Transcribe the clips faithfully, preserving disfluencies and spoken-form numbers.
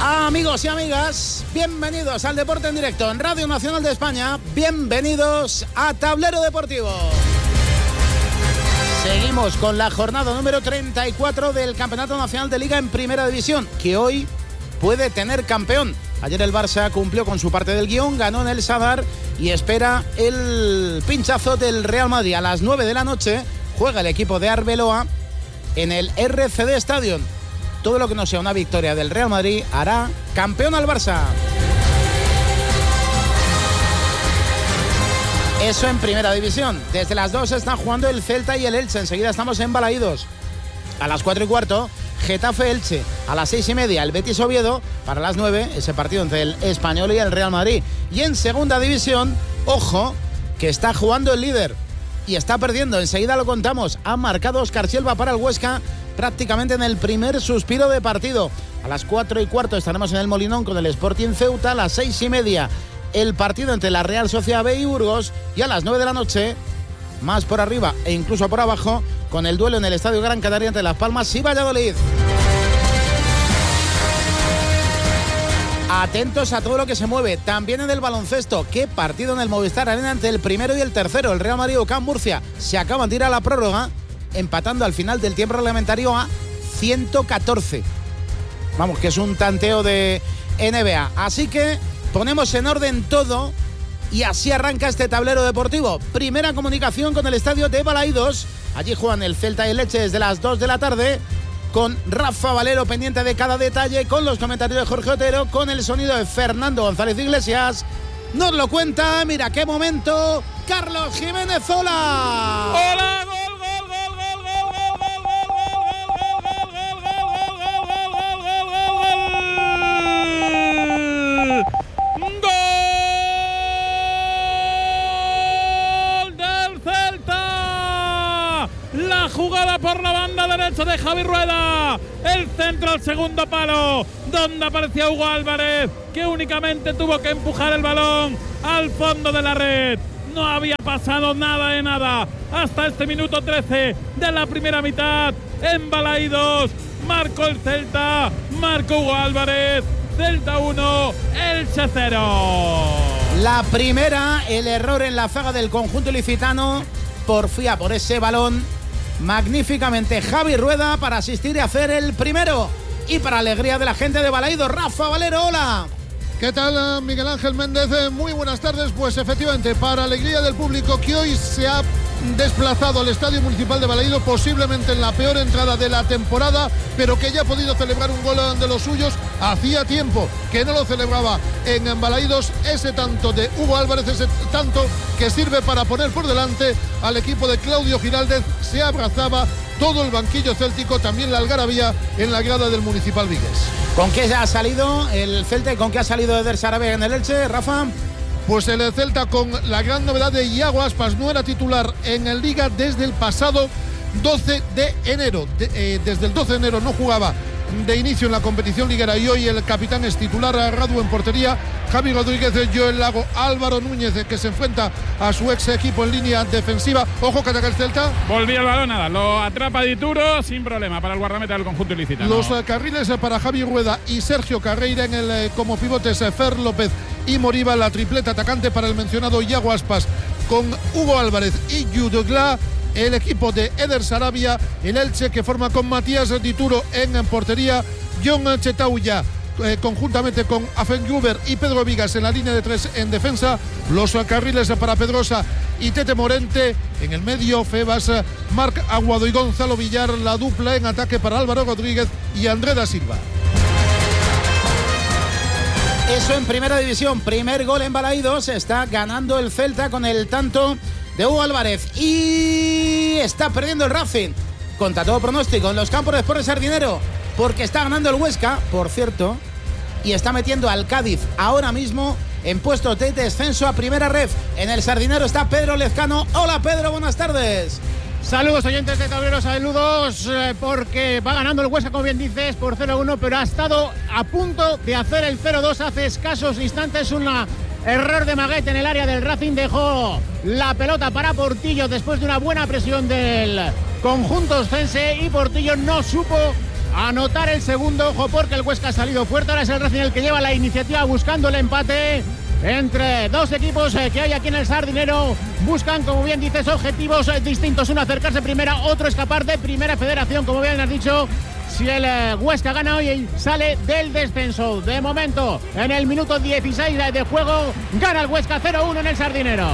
Amigos y amigas, bienvenidos al Deporte en Directo en Radio Nacional de España. Bienvenidos a Tablero Deportivo. Seguimos con la jornada número treinta y cuatro del Campeonato Nacional de Liga en Primera División, que hoy puede tener campeón. Ayer el Barça cumplió con su parte del guión, ganó en el Sadar y espera el pinchazo del Real Madrid. A las nueve de la noche juega el equipo de Arbeloa en el R C D Stadium. Todo lo que no sea una victoria del Real Madrid hará campeón al Barça. Eso en Primera División. Desde las dos están jugando el Celta y el Elche. Enseguida estamos en Balaídos. A las cuatro y cuarto, Getafe-Elche. A las seis y media, el Betis-Oviedo. Para las nueve, ese partido entre el Español y el Real Madrid. Y en Segunda División, ojo, que está jugando el líder. Y está perdiendo. Enseguida lo contamos. Ha marcado Óscar Silva para el Huesca, prácticamente en el primer suspiro de partido. A las cuatro y cuarto estaremos en el Molinón con el Sporting Ceuta. A las seis y media el partido entre la Real Sociedad B y Burgos. Y a las nueve de la noche, más por arriba e incluso por abajo, con el duelo en el Estadio Gran Canaria entre Las Palmas y Valladolid. Atentos a todo lo que se mueve. También en el baloncesto. Qué partido en el Movistar Arena entre el primero y el tercero. El Real Madrid UCAM Murcia se acaban de ir a la prórroga, empatando al final del tiempo reglamentario a ciento catorce. Vamos, que es un tanteo de N B A. Así que ponemos en orden todo y así arranca este tablero deportivo. Primera comunicación con el estadio de Balaídos. Allí juegan el Celta y el Elche desde las dos de la tarde, con Rafa Valero pendiente de cada detalle, con los comentarios de Jorge Otero, con el sonido de Fernando González Iglesias. Nos lo cuenta, mira qué momento, Carlos Jiménez. ¡Hola! ¡Hola! Jugada por la banda derecha de Javi Rueda, el centro al segundo palo, donde aparecía Hugo Álvarez, que únicamente tuvo que empujar el balón al fondo de la red. No había pasado nada de nada hasta este minuto trece de la primera mitad. En Balaídos marcó el Celta, marcó Hugo Álvarez. Celta uno, Elche cero. La primera, el error en la zaga del conjunto ilicitano, porfía por ese balón magníficamente Javi Rueda para asistir y hacer el primero. Y para alegría de la gente de Balaídos, Rafa Valero, hola. ¿Qué tal, Miguel Ángel Méndez? Muy buenas tardes. Pues efectivamente, para alegría del público que hoy se ha desplazado al Estadio Municipal de Balaídos, posiblemente en la peor entrada de la temporada, pero que ya ha podido celebrar un gol de los suyos. Hacía tiempo que no lo celebraba en Balaídos, ese tanto de Hugo Álvarez, ese tanto que sirve para poner por delante al equipo de Claudio Giraldez. Se abrazaba todo el banquillo céltico, también la algarabía en la grada del Municipal Vigués. ¿Con qué ha salido el Celta y con qué ha salido Eder Sarabia en el Elche, Rafa? Pues el Celta con la gran novedad de Iago Aspas, no era titular en el Liga desde el pasado doce de enero. De, eh, desde el doce de enero no jugaba de inicio en la competición liguera y hoy el capitán es titular. Radu en portería, Javi Rodríguez, Joel Lago, Álvaro Núñez, que se enfrenta a su ex equipo en línea defensiva. Ojo que ataca el Celta. Volvía el balón, nada, lo atrapa Dituro sin problema para el guardameta del conjunto ilicitano. Los uh, carriles para Javi Rueda y Sergio Carreira en el uh, como pivotes uh, Fer López y Moriba, la tripleta atacante para el mencionado Iago Aspas con Hugo Álvarez y Yudogla. El equipo de Eder Sarabia, el Elche, que forma con Matías Dituro en, en portería, John Chetauya eh, conjuntamente con Afenguber y Pedro Vigas en la línea de tres en defensa, los carriles para Pedrosa y Tete Morente, en el medio Febas, Marc Aguado y Gonzalo Villar, la dupla en ataque para Álvaro Rodríguez y André da Silva. Eso en Primera División, primer gol en Balaídos, está ganando el Celta con el tanto de Hugo Álvarez y está perdiendo el Racing contra todo pronóstico en los campos de Sport Sardinero, porque está ganando el Huesca, por cierto, y está metiendo al Cádiz ahora mismo en puestos de descenso a Primera Ref. En el Sardinero está Pedro Lezcano. Hola Pedro, buenas tardes. Saludos oyentes de Tablero, saludos, eh, porque va ganando el Huesca, como bien dices, por cero uno, pero ha estado a punto de hacer el cero dos hace escasos instantes. Una error de Maguet en el área del Racing, dejó la pelota para Portillo después de una buena presión del conjunto oscense y Portillo no supo anotar el segundo. Ojo, porque el Huesca ha salido fuerte. Ahora es el Racing el que lleva la iniciativa buscando el empate entre dos equipos que hay aquí en el Sardinero. Buscan, como bien dices, objetivos distintos. Uno acercarse primera, otro escapar de Primera Federación, como bien has dicho. Si el Huesca gana hoy, sale del descenso. De momento, en el minuto dieciséis de juego, gana el Huesca cero uno en el Sardinero.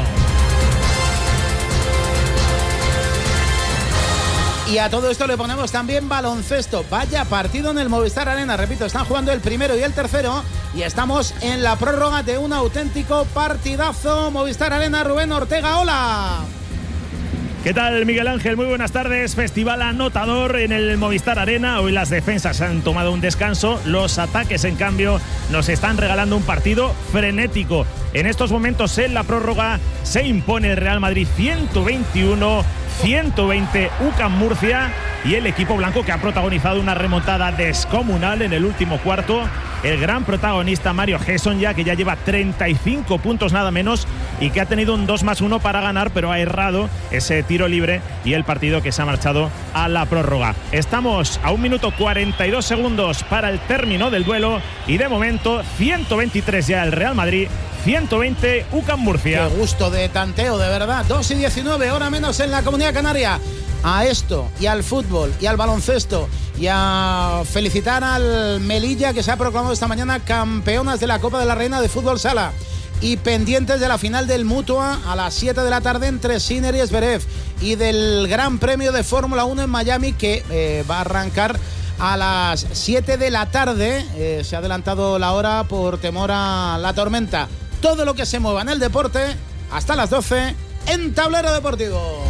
Y a todo esto le ponemos también baloncesto. Vaya partido en el Movistar Arena. Repito, están jugando el primero y el tercero. Y estamos en la prórroga de un auténtico partidazo. Movistar Arena, Rubén Ortega, hola. ¿Qué tal, Miguel Ángel? Muy buenas tardes. Festival anotador en el Movistar Arena. Hoy las defensas han tomado un descanso. Los ataques, en cambio, nos están regalando un partido frenético. En estos momentos, en la prórroga, se impone el Real Madrid ciento veintiuno ciento veinte U C A M Murcia, y el equipo blanco, que ha protagonizado una remontada descomunal en el último cuarto. El gran protagonista Mario Hesonja, que ya lleva treinta y cinco puntos nada menos y que ha tenido un dos más uno para ganar, pero ha errado ese tiro libre y el partido que se ha marchado a la prórroga. Estamos a un minuto cuarenta y dos segundos para el término del duelo y de momento ciento veintitrés ya el Real Madrid, ciento veinte U C A M Murcia. Qué gusto de tanteo, de verdad. dos y diecinueve, hora menos en la Comunidad Canaria. A esto, y al fútbol, y al baloncesto, y a felicitar al Melilla, que se ha proclamado esta mañana campeonas de la Copa de la Reina de Fútbol Sala. Y pendientes de la final del Mutua a las siete de la tarde entre Sinner y Zverev. Y del Gran Premio de Fórmula uno en Miami, que eh, va a arrancar a las siete de la tarde. Eh, se ha adelantado la hora por temor a la tormenta. Todo lo que se mueva en el deporte hasta las doce en Tablero Deportivo.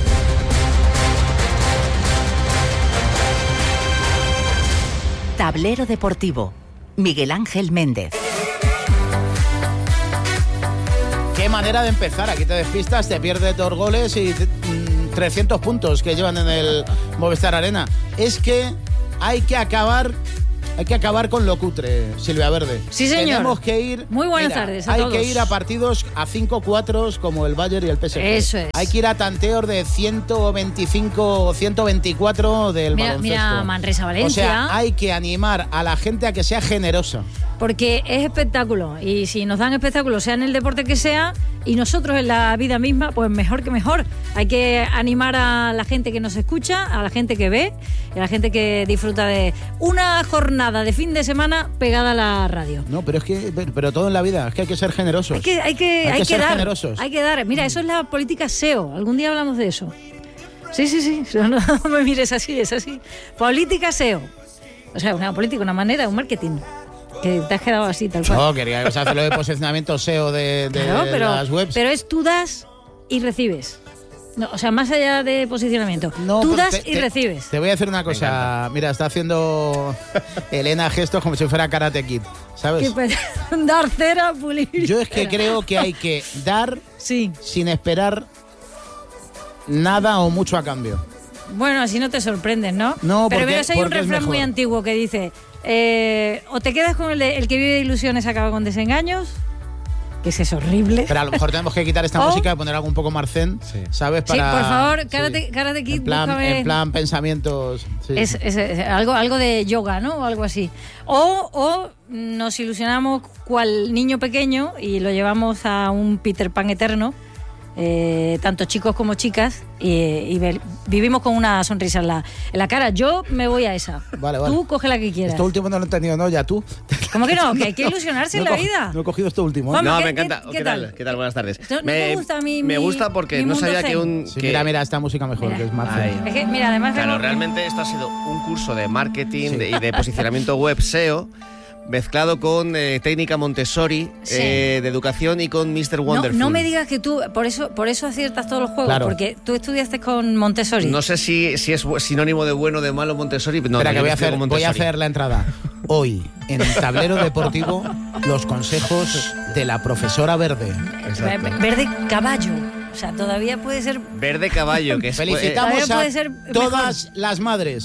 Tablero Deportivo. Miguel Ángel Méndez. Qué manera de empezar. Aquí te despistas, te pierdes dos goles y mmm, trescientos puntos que llevan en el Movistar Arena. Es que hay que acabar... Hay que acabar con lo cutre, Silvia Verde. Sí, señor. Tenemos que ir... Muy buenas mira, tardes a hay todos. que ir a partidos a cinco cuatro como el Bayern y el P S G. Eso es. Hay que ir a tanteos de ciento veinticinco o ciento veinticuatro del mira, baloncesto. Mira Manresa-Valencia. O sea, hay que animar a la gente a que sea generosa. Porque es espectáculo. Y si nos dan espectáculo, sea en el deporte que sea, y nosotros en la vida misma, pues mejor que mejor. Hay que animar a la gente que nos escucha, a la gente que ve, y a la gente que disfruta de una jornada de fin de semana pegada a la radio. No, pero es que, pero todo en la vida, es que hay que ser generosos. Hay que, hay que, hay hay que que ser dar, generosos. Hay que dar. Mira, eso es la política S E O. Algún día hablamos de eso. Sí, sí, sí. No me mires así, es así. Política S E O. O sea, una política, una manera, un marketing. Que te has quedado así, tal cual. No, quería hacerlo de posicionamiento S E O de, de claro, pero, las webs. Pero es tú das y recibes. No, o sea, más allá de posicionamiento. No, tú das te, y te, recibes. Te voy a decir una cosa. Mira, está haciendo Elena gestos como si fuera Karate Kid, ¿sabes? Dar cera, pulir. Yo es que creo que hay que dar sí. sin esperar nada o mucho a cambio. Bueno, así no te sorprendes, ¿no? No, pero porque, veo que hay un refrán muy antiguo que dice eh, o te quedas con el, de, el que vive de ilusiones acaba con desengaños, que ese es horrible. Pero a lo mejor tenemos que quitar esta o, música y poner algo un poco más zen, sí. ¿sabes? Para, sí, por favor, Karate, sí. Karate Kid, en plan, búscame. En plan pensamientos... Sí. Es, es, es algo, algo de yoga, ¿no? O algo así. O, o nos ilusionamos cual niño pequeño y lo llevamos a un Peter Pan eterno, eh, tanto chicos como chicas, y, y ver, vivimos con una sonrisa en la, en la cara. Yo me voy a esa. Vale, vale. Tú coge la que quieras. Esto último no lo he entendido, ¿no? Ya tú. ¿Cómo que no? Que hay que ilusionarse no en la co- vida. No he cogido esto último. Juanma, no, ¿qué, me encanta. ¿qué, ¿Qué tal? ¿Qué tal? Buenas tardes. ¿No, me, ¿no te gusta mi, me mi, gusta porque mi no mundo sabía zen? que un... Sí, que, mira, mira, esta música mejor, mira. que es más zen. Es que, mira, además... Claro, tengo... realmente esto ha sido un curso de marketing sí. de, y de posicionamiento web S E O mezclado con eh, técnica Montessori, sí. eh, de educación y con mister Wonderful. No, no me digas que tú, por eso por eso aciertas todos los juegos, claro. porque tú estudiaste con Montessori. No sé si, si es sinónimo de bueno o de malo Montessori. No, Espera, que voy a, yo hacer, voy a hacer la entrada. Hoy, en el Tablero Deportivo, los consejos de la profesora Verde. Exacto. Verde caballo. O sea, todavía puede ser... Verde caballo, que es... Felicitamos Todavía a puede ser todas las madres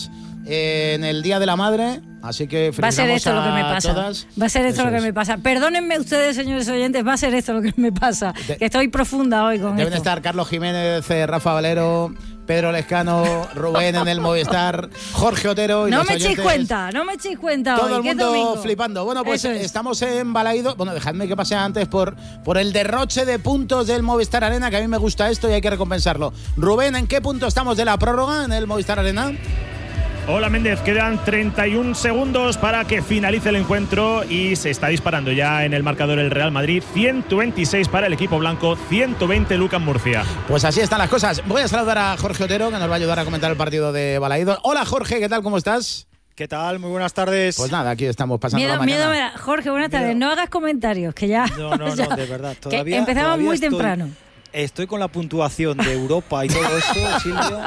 eh, en el Día de la Madre, así que va a ser esto a lo que me pasa. Todas. Va a ser esto Eso lo que es. me pasa. Perdónenme ustedes, señores oyentes, va a ser esto lo que me pasa. De- que estoy profunda hoy con Deben esto. estar Carlos Jiménez, eh, Rafa Valero, Pedro Lescano, Rubén en el Movistar, Jorge Otero y No los me echéis oyentes. cuenta, no me echéis cuenta Todo hoy, el que es mundo domingo. flipando. Bueno, pues Eso es. estamos en Balaídos. Bueno, dejadme que pase antes por, por el derroche de puntos del Movistar Arena, que a mí me gusta esto y hay que recompensarlo. Rubén, ¿en qué punto estamos de la prórroga en el Movistar Arena? Hola Méndez, quedan treinta y un segundos para que finalice el encuentro y se está disparando ya en el marcador el Real Madrid. ciento veintiséis para el equipo blanco, ciento veinte Lucas Murcia. Pues así están las cosas. Voy a saludar a Jorge Otero, que nos va a ayudar a comentar el partido de Balaídos. Hola Jorge, ¿qué tal? ¿Cómo estás? ¿Qué tal? Muy buenas tardes. Pues nada, aquí estamos pasando Miedo, la mañana. miedo me da. Jorge, buenas tardes. Miedo. No hagas comentarios, que ya. No, no, ya- no, de verdad. que Todavía, empezamos todavía muy estoy, temprano. Estoy con la puntuación de Europa y todo eso, Silvio.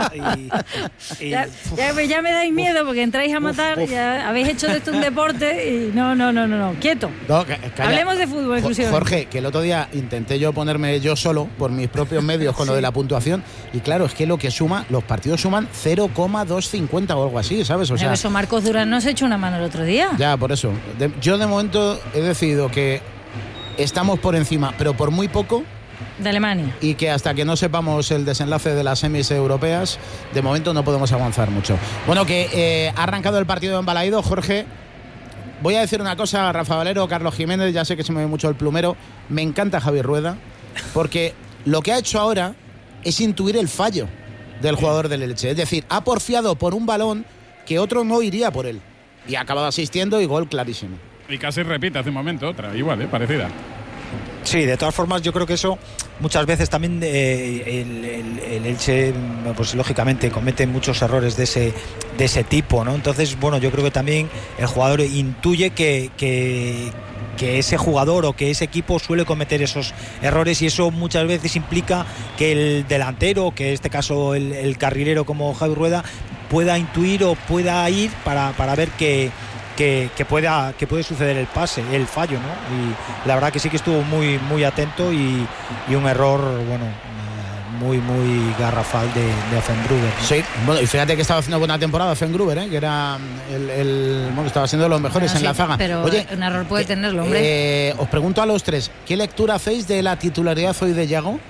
Y, y- Ya, ya, me- ya me dais miedo porque entráis a matar, uf. ya habéis hecho de esto un deporte y no, no, no, no, no. Quieto. No, ca- calla. Hablemos de fútbol Jo- exclusivamente. Jorge, que el otro día intenté yo ponerme yo solo por mis propios medios con lo Sí. de la puntuación y claro, es que lo que suma, los partidos suman cero coma doscientos cincuenta o algo así, ¿sabes? O Pero sea, eso Marcos Durán nos echó una mano el otro día. ya, por eso. De- yo de momento he decidido que estamos por encima, pero por muy poco, De Alemania. y que hasta que no sepamos el desenlace de las semis europeas, de momento no podemos avanzar mucho. Bueno, que eh, ha arrancado el partido en Balaídos, Jorge. Voy a decir una cosa, Rafa Valero, Carlos Jiménez, ya sé que se me ve mucho el plumero. Me encanta Javier Rueda, porque lo que ha hecho ahora es intuir el fallo del jugador del Elche. Es decir, ha porfiado por un balón que otro no iría por él. Y ha acabado asistiendo y gol clarísimo. Y casi repite hace un momento otra, igual, ¿eh? Parecida. sí, de todas formas, yo creo que eso muchas veces también eh, el, el- el Elche, pues lógicamente comete muchos errores de ese de ese tipo, ¿no? Entonces, bueno, yo creo que también el jugador intuye que, que que ese jugador o que ese equipo suele cometer esos errores y eso muchas veces implica que el delantero, que en este caso el, el carrilero como Javi Rueda, pueda intuir o pueda ir para, para ver que, que, que pueda que puede suceder el pase, el fallo, ¿no? Y la verdad que sí que estuvo muy muy atento y, y un error, bueno, eh, muy muy garrafal de, de Offenbrugger, ¿no? Sí, bueno, y fíjate que estaba haciendo buena temporada Offenbrugger, ¿eh? Que era el, el- bueno, estaba siendo de los mejores Bueno, en la sí, zaga. pero Oye, un error puede eh, tenerlo, hombre. eh, os pregunto a los tres, ¿qué lectura hacéis de la titularidad hoy de Yago?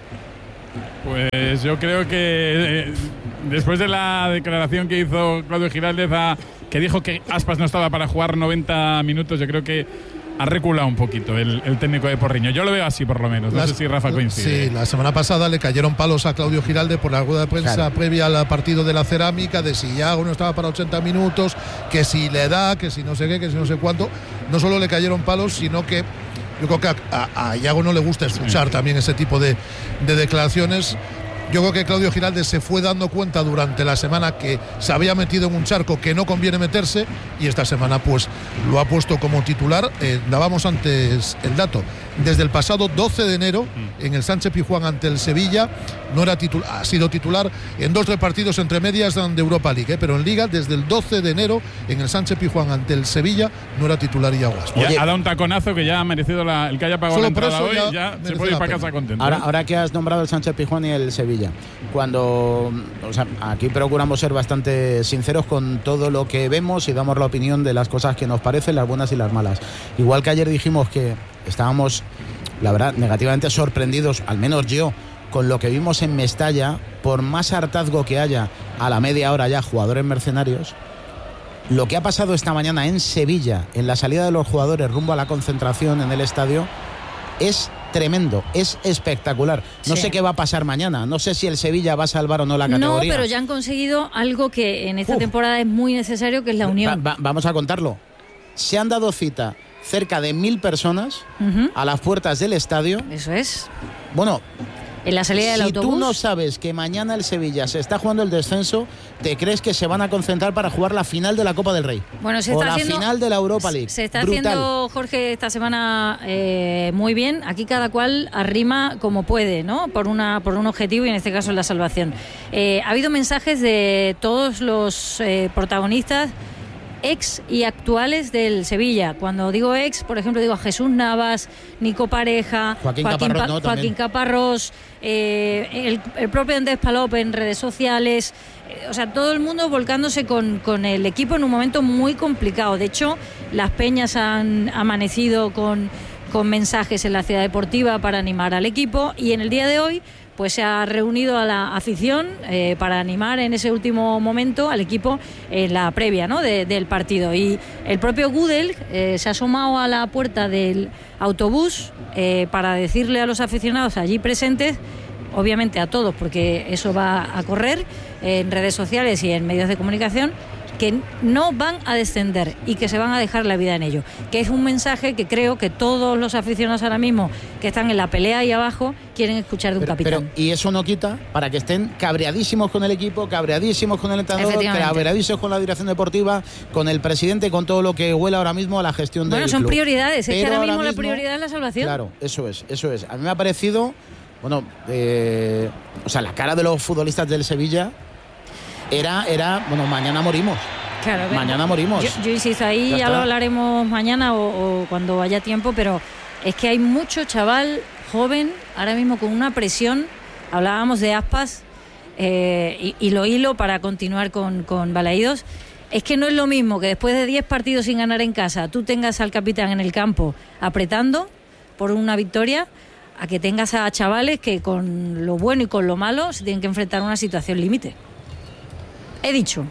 Pues yo creo que eh, después de la declaración que hizo Claudio Giraldez, a- que dijo que Aspas no estaba para jugar noventa minutos, yo creo que ha reculado un poquito el, el técnico de Porriño. Yo lo veo así por lo menos. No Las- sé si Rafa coincide. Sí, la semana pasada le cayeron palos a Claudio Giralde por la rueda de prensa Claro. previa al partido de la Cerámica, de si Yago no estaba para ochenta minutos, que si le da, que si no sé qué, que si no sé cuánto. No solo le cayeron palos, sino que yo creo que a, a, a Yago no le gusta escuchar también ese tipo de, de declaraciones. Yo creo que Claudio Giralde se fue dando cuenta durante la semana que se había metido en un charco que no conviene meterse y esta semana pues lo ha puesto como titular. Eh, dábamos antes el dato. Desde el pasado doce de enero en el Sánchez Pizjuán ante el Sevilla no era titular, ha sido titular en dos repartidos entre medias de Europa League, ¿eh? Pero en Liga desde el doce de enero en el Sánchez Pizjuán ante el Sevilla no era titular y aguas. Ya Oye. ha dado un taconazo que ya ha merecido la, el que haya pagado Solo la por entrada eso hoy, ya ya se merece puede ir la para pena. casa contento. Ahora, ¿eh? ahora que has nombrado el Sánchez Pizjuán y el Sevilla, cuando, o sea, aquí procuramos ser bastante sinceros con todo lo que vemos y damos la opinión de las cosas que nos parecen, las buenas y las malas. Igual que ayer dijimos que estábamos, la verdad, negativamente sorprendidos, al menos yo, con lo que vimos en Mestalla, por más hartazgo que haya a la media hora ya jugadores mercenarios. Lo que ha pasado esta mañana en Sevilla, en la salida de los jugadores rumbo a la concentración en el estadio, es tremendo, es espectacular. No Sí. sé qué va a pasar mañana, no sé si el Sevilla va a salvar o no la No, categoría. pero ya han conseguido algo que en esta Uf. temporada es muy necesario, que es la unión. Va- va- vamos a contarlo. Se han dado cita cerca de mil personas Ujú. a las puertas del estadio. Eso es. Bueno, En la salida del si autobús. tú no sabes que mañana el Sevilla se está jugando el descenso, ¿te crees que se van a concentrar para jugar la final de la Copa del Rey? Bueno, se o está la haciendo- final de la Europa League. Se está Brutal. haciendo, Jorge, esta semana eh, muy bien. Aquí cada cual arrima como puede, ¿no? Por una por un objetivo y en este caso la salvación. Eh, ha habido mensajes de todos los eh, protagonistas ex y actuales del Sevilla. Cuando digo ex, por ejemplo, digo a Jesús Navas, Nico Pareja, Joaquín, Joaquín Caparrós, Pa- ¿no? Joaquín Caparrós, eh, el, el propio Andrés Palop en redes sociales. Eh, o sea, todo el mundo volcándose con, con el equipo en un momento muy complicado. De hecho, las peñas han amanecido con, con mensajes en la ciudad deportiva para animar al equipo, y en el día de hoy pues se ha reunido a la afición eh, para animar en ese último momento al equipo en la previa, ¿no?, de, del partido. Y el propio Gudel eh, se ha asomado a la puerta del autobús eh, para decirle a los aficionados allí presentes, obviamente a todos, porque eso va a correr en redes sociales y en medios de comunicación, que no van a descender y que se van a dejar la vida en ello. Que es un mensaje que creo que todos los aficionados ahora mismo que están en la pelea ahí abajo quieren escuchar de un pero, capitán. Pero, y eso no quita para que estén cabreadísimos con el equipo, cabreadísimos con el entrenador, cabreadísimos con la dirección deportiva, con el presidente, con todo lo que huele ahora mismo a la gestión del Bueno, son club. prioridades. Es Pero que ahora mismo, ahora la prioridad es la salvación. Claro, eso es, eso es. A mí me ha parecido, bueno, eh, o sea, la cara de los futbolistas del Sevilla era, era bueno, mañana morimos. Claro, mañana morimos. Yo, yo insisto, ahí ya, ya lo hablaremos mañana o, o cuando haya tiempo, pero es que hay mucho chaval joven ahora mismo con una presión. Hablábamos de Aspas eh, y, y lo hilo para continuar con, con Balaídos. Es que no es lo mismo que después de diez partidos sin ganar en casa tú tengas al capitán en el campo apretando por una victoria, a que tengas a chavales que con lo bueno y con lo malo se tienen que enfrentar a una situación límite. He dicho.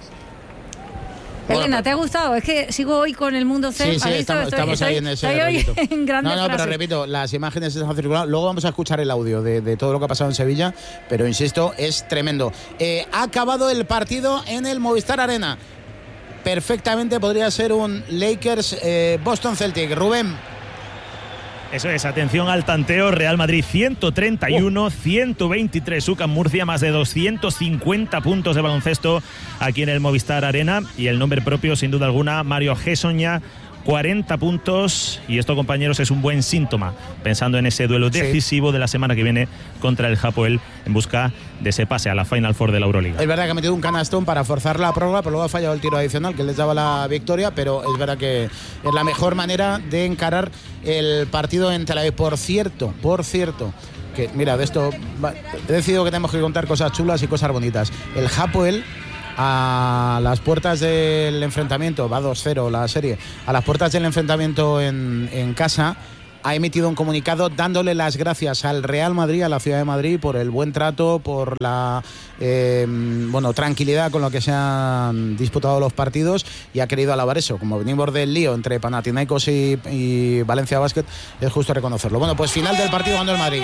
Bueno, Elena, ¿te ha gustado? Es que sigo hoy con el mundo C. Sí, sí, estamos, estoy, estamos estoy, ahí en ese estoy hoy en grandes No, no, frases. pero repito, las imágenes están circulando. Luego vamos a escuchar el audio de, de todo lo que ha pasado en Sevilla, pero insisto, es tremendo. Eh, ha acabado el partido en el Movistar Arena. Perfectamente podría ser un Lakers eh, Boston Celtic. Rubén. Eso es, atención al tanteo. Real Madrid ciento treinta y uno, oh. ciento veintitrés U C A M Murcia, más de doscientos cincuenta puntos de baloncesto aquí en el Movistar Arena, y el nombre propio sin duda alguna, Mario Hezonja, cuarenta puntos, y esto, compañeros, es un buen síntoma pensando en ese duelo decisivo sí. de la semana que viene contra el Hapoel en busca de ese pase a la Final Four de la Euroliga. Es verdad que ha metido un canastón para forzar la prórroga, pero luego ha fallado el tiro adicional que les daba la victoria, pero es verdad que es la mejor manera de encarar el partido en Tel Aviv. Por cierto, por cierto, que mira, de esto he decidido que tenemos que contar cosas chulas y cosas bonitas. El Hapoel, a las puertas del enfrentamiento, va dos cero la serie, a las puertas del enfrentamiento en, en casa, ha emitido un comunicado dándole las gracias al Real Madrid, a la ciudad de Madrid, por el buen trato, por la eh, bueno, tranquilidad con la que se han disputado los partidos, y ha querido alabar eso. Como venimos del lío entre Panathinaikos y, y Valencia Basket, es justo reconocerlo. Bueno, pues final del partido ganó el Madrid.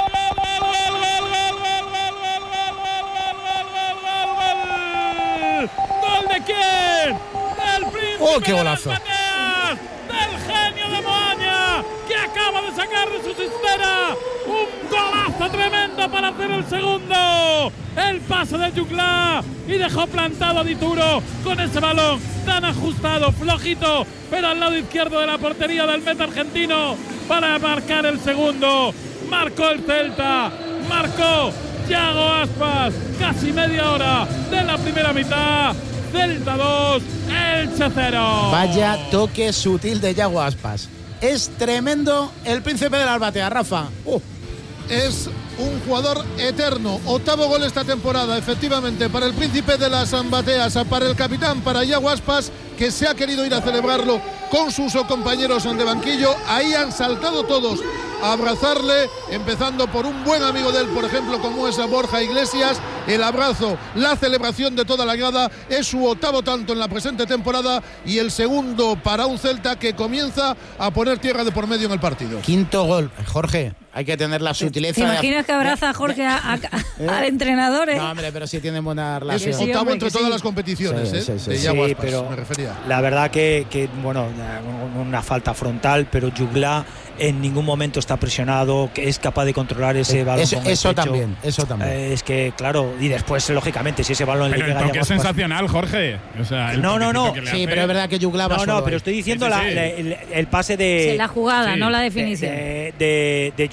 ¿Quién? Del príncipe ¡Oh, qué golazo! de las bateas, del genio de Moaña, que acaba de sacar de su cistera un golazo tremendo para hacer el segundo. El pase de Jugla y dejó plantado a Dituro con ese balón tan ajustado, flojito, pero al lado izquierdo de la portería del meta argentino para marcar el segundo. Marcó el Celta, marcó Yago Aspas, casi media hora de la primera mitad. Celta dos, Elche cero. Vaya toque sutil de Yago Aspas. Es tremendo el príncipe de las bateas, Rafa. Uh. Es un jugador eterno. Octavo gol esta temporada, efectivamente, para el príncipe de las bateas, para el capitán, para Yago Aspas, que se ha querido ir a celebrarlo con sus compañeros de banquillo. Ahí han saltado todos a abrazarle, empezando por un buen amigo de él, por ejemplo, como es Borja Iglesias. El abrazo, la celebración de toda la grada. Es su octavo tanto en la presente temporada y el segundo para un Celta que comienza a poner tierra de por medio en el partido. Quinto gol, Jorge. Hay que tener la sutileza. ¿Te imaginas de... que abraza a Jorge a, a, a, al entrenador? ¿eh? No, hombre, pero sí tienen buena relación. Es octavo entre todas sí. las competiciones, sí, ¿eh? Sí, sí, de sí, Yago sí, Aspas, pero me refería. La verdad que, que, bueno, una falta frontal, pero Jugla en ningún momento está presionado, que es capaz de controlar ese balón. Eso, con el eso pecho. también, eso también. Eh, es que, claro, y después, lógicamente, si ese balón pero le llega a Yago Aspas. Es sensacional, Jorge. O sea, el no, no, no. Sí, hace... pero es verdad que Jugla va No, solo no, pero ahí. estoy diciendo sí, sí, la, sí. La, el, el pase de. Sí, la jugada, sí. no la definición. De, de, de, de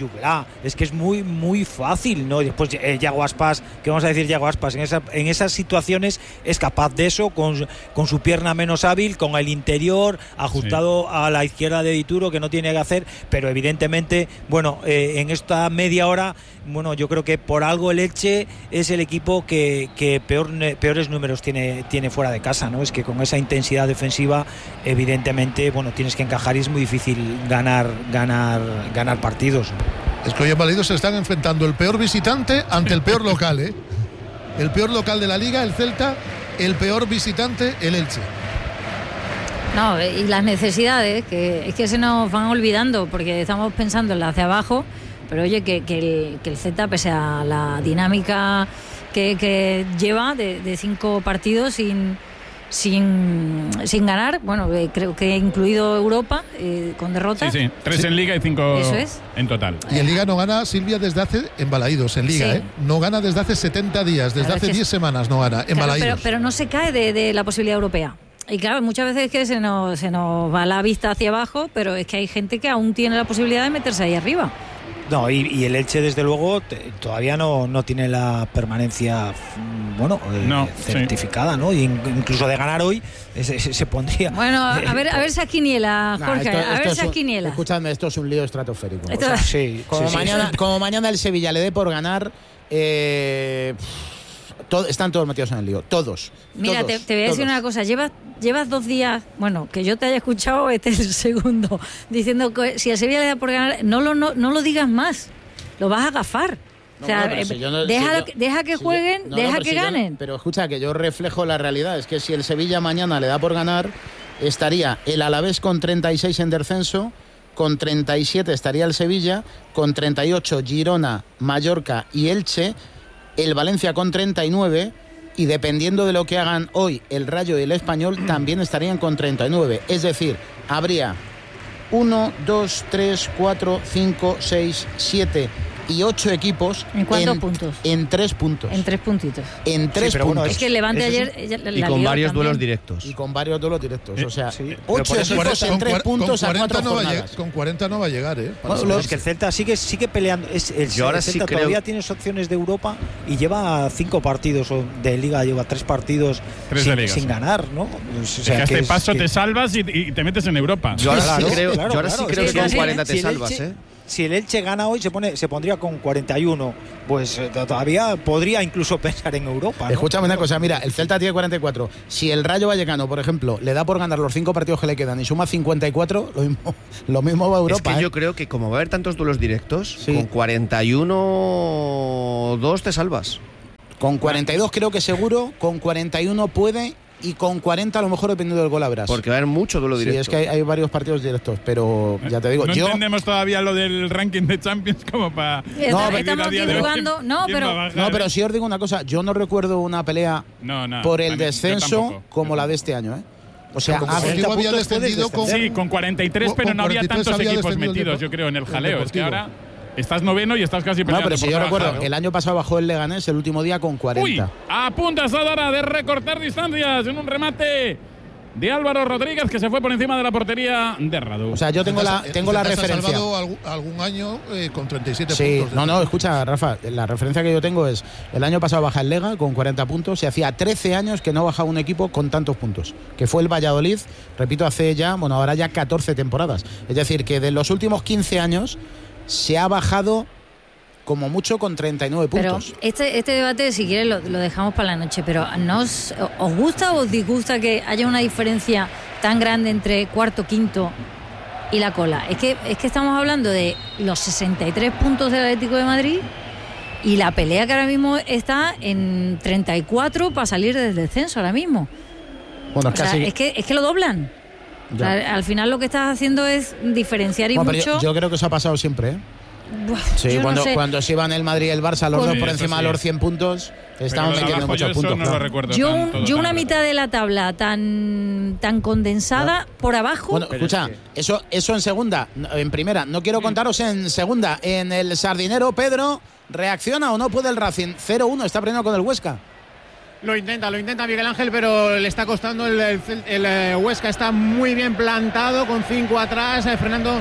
Dugla. Es que es muy, muy fácil, ¿no? Y después eh, Yago Aspas, ¿qué vamos a decir Yago Aspas? En, esa, en esas situaciones es capaz de eso, con, con su pierna menos hábil, con el interior ajustado sí. a la izquierda de Dituro, que no tiene que hacer, pero evidentemente, bueno, eh, en esta media hora, bueno, yo creo que por algo el Elche es el equipo que, que peor, peores números tiene, tiene fuera de casa, ¿no? Es que con esa intensidad defensiva, evidentemente, bueno, tienes que encajar y es muy difícil ganar, ganar, ganar partidos. Es que hoy en Balaídos se están enfrentando el peor visitante ante el peor local, ¿eh? El peor local de la Liga, el Celta, el peor visitante, el Elche. No, y las necesidades, que es que se nos van olvidando, porque estamos pensando en las de abajo, pero oye, que, que, el, que el Celta, pese a la dinámica que, que lleva de, de cinco partidos sin, sin, sin ganar, bueno, eh, creo que incluido Europa, eh, con derrotas. Sí, sí, tres sí. en Liga y cinco Eso es. en total. Y en Liga no gana Silvia desde hace, en Balaídos, en Liga, sí. ¿eh? No gana desde hace setenta días, desde hace diez semanas no gana, en claro, Balaídos. Pero, pero no se cae de, de la posibilidad europea. Y claro, muchas veces es que se nos, se nos va la vista hacia abajo, pero es que hay gente que aún tiene la posibilidad de meterse ahí arriba. No, y, y el Elche, desde luego, te, todavía no, no tiene la permanencia, bueno, eh, no, certificada, sí. ¿no? Y incluso de ganar hoy se, se, se pondría. Bueno, a ver, a ver esa quiniela, Jorge, nah, esto, a ver esa quiniela. Escúchame, esto es un lío estratosférico. Esto... O sea, sí, como, sí, mañana, sí. como mañana el Sevilla le dé por ganar, eh, todo, están todos metidos en el lío, todos. Mira, todos, te, te voy a todos. decir una cosa, llevas, llevas dos días, bueno, que yo te haya escuchado, este es el segundo, diciendo que si el Sevilla le da por ganar, no lo, no, no lo digas más. Lo vas a agafar. No, o sea, no, si no, deja, si yo, deja que si jueguen, yo, no, deja no, que si ganen. Yo, pero escucha, que yo reflejo la realidad. Es que si el Sevilla mañana le da por ganar, estaría el Alavés con treinta y seis en descenso, con treinta y siete estaría el Sevilla, con treinta y ocho Girona, Mallorca y Elche, el Valencia con treinta y nueve, y dependiendo de lo que hagan hoy el Rayo y el Español, también estarían con treinta y nueve. Es decir, habría uno, dos, tres, cuatro, cinco, seis, siete y ocho equipos. ¿En cuántos en, puntos? En tres puntos. En tres puntitos. En tres sí, puntos. Bueno, es que el Levante ayer... Sí. La y con varios también. duelos directos. Y con varios duelos directos. Eh, O sea, sí. ocho equipos en tres puntos a cuatro no jornadas. Va, con cuarenta no va a llegar, ¿eh? Bueno, los, es que el Celta sigue, sigue peleando. Es, el, Yo ahora el Celta sí todavía creo... tienes opciones de Europa y lleva cinco partidos de Liga, lleva tres partidos tres sin, de Liga, sin sí. ganar, ¿no? O sea, es que a este es, paso que... te salvas y, y te metes en Europa. Yo ahora claro, sí creo, claro, yo ahora claro, sí creo sí, que con sí, cuarenta te si salvas, Elche, ¿eh? Si el Elche gana hoy, se pone se pondría con cuarenta y uno. Pues eh, todavía podría incluso pensar en Europa, ¿no? Escúchame una cosa, mira, el Celta tiene cuarenta y cuatro. Si el Rayo Vallecano, por ejemplo, le da por ganar los cinco partidos que le quedan y suma cincuenta y cuatro, lo mismo, lo mismo va a Europa. Es que ¿eh? yo creo que como va a haber tantos duelos directos, sí. con cuarenta y uno dos te salvas. Con cuarenta y dos creo que seguro, con cuarenta y uno puede, y con cuarenta a lo mejor dependiendo del gol habrás. Porque va a haber mucho duelo directo. Sí, es que hay, hay varios partidos directos, pero ya te digo, no yo... entendemos todavía lo del ranking de Champions como para... No, estamos divulgando, no, pero... Bajar, no, pero sí os digo una cosa, yo no recuerdo una pelea no, no, por el mí, descenso como la de este año, ¿eh? O sea, como hace había descendido con... Sí, con cuarenta y tres, pero no había tantos equipos metidos, yo creo, en el jaleo. Es que ahora... Estás noveno y estás casi peleando. No, pero si por yo recuerdo, bajar, ¿no? El año pasado bajó el Leganés el último día con cuarenta. Uy, a punto está ahora de recortar distancias en un remate de Álvaro Rodríguez, que se fue por encima de la portería de Radu. O sea, yo tengo la, tengo la referencia. ¿Has salvado algún, algún año eh, con treinta y siete sí, puntos? No, no, escucha, Rafa, la referencia que yo tengo es, el año pasado baja el Lega con cuarenta puntos y hacía trece años que no bajaba un equipo con tantos puntos, que fue el Valladolid, repito, hace ya, bueno, ahora ya catorce temporadas. Es decir, que de los últimos quince años se ha bajado como mucho con treinta y nueve puntos. Pero este, este debate, si quieres, lo, lo dejamos para la noche. Pero ¿nos, ¿os gusta o os disgusta que haya una diferencia tan grande entre cuarto, quinto y la cola? Es que, es que estamos hablando de los sesenta y tres puntos del Atlético de Madrid y la pelea que ahora mismo está en treinta y cuatro para salir del descenso ahora mismo. Bueno, o sea, casi... es, que, es que lo doblan. O sea, al final lo que estás haciendo es diferenciar y bueno, mucho... Yo, yo creo que eso ha pasado siempre, ¿eh? Buah, sí, cuando, no cuando se iban el Madrid y el Barça, los sí, dos por encima sí. de los cien puntos, estaban metiendo muchos yo puntos. No claro. lo recuerdo yo tan, un, todo yo tan una claro. mitad de la tabla tan, tan condensada no. por abajo. Bueno, escucha, es que... eso, eso en segunda, en primera, no quiero contaros en segunda. En el Sardinero, Pedro, ¿reacciona o no puede el Racing? cero uno, está perdiendo con el Huesca. Lo intenta, lo intenta Miguel Ángel, pero le está costando. El, el, el, el Huesca está muy bien plantado, con cinco atrás, eh, frenando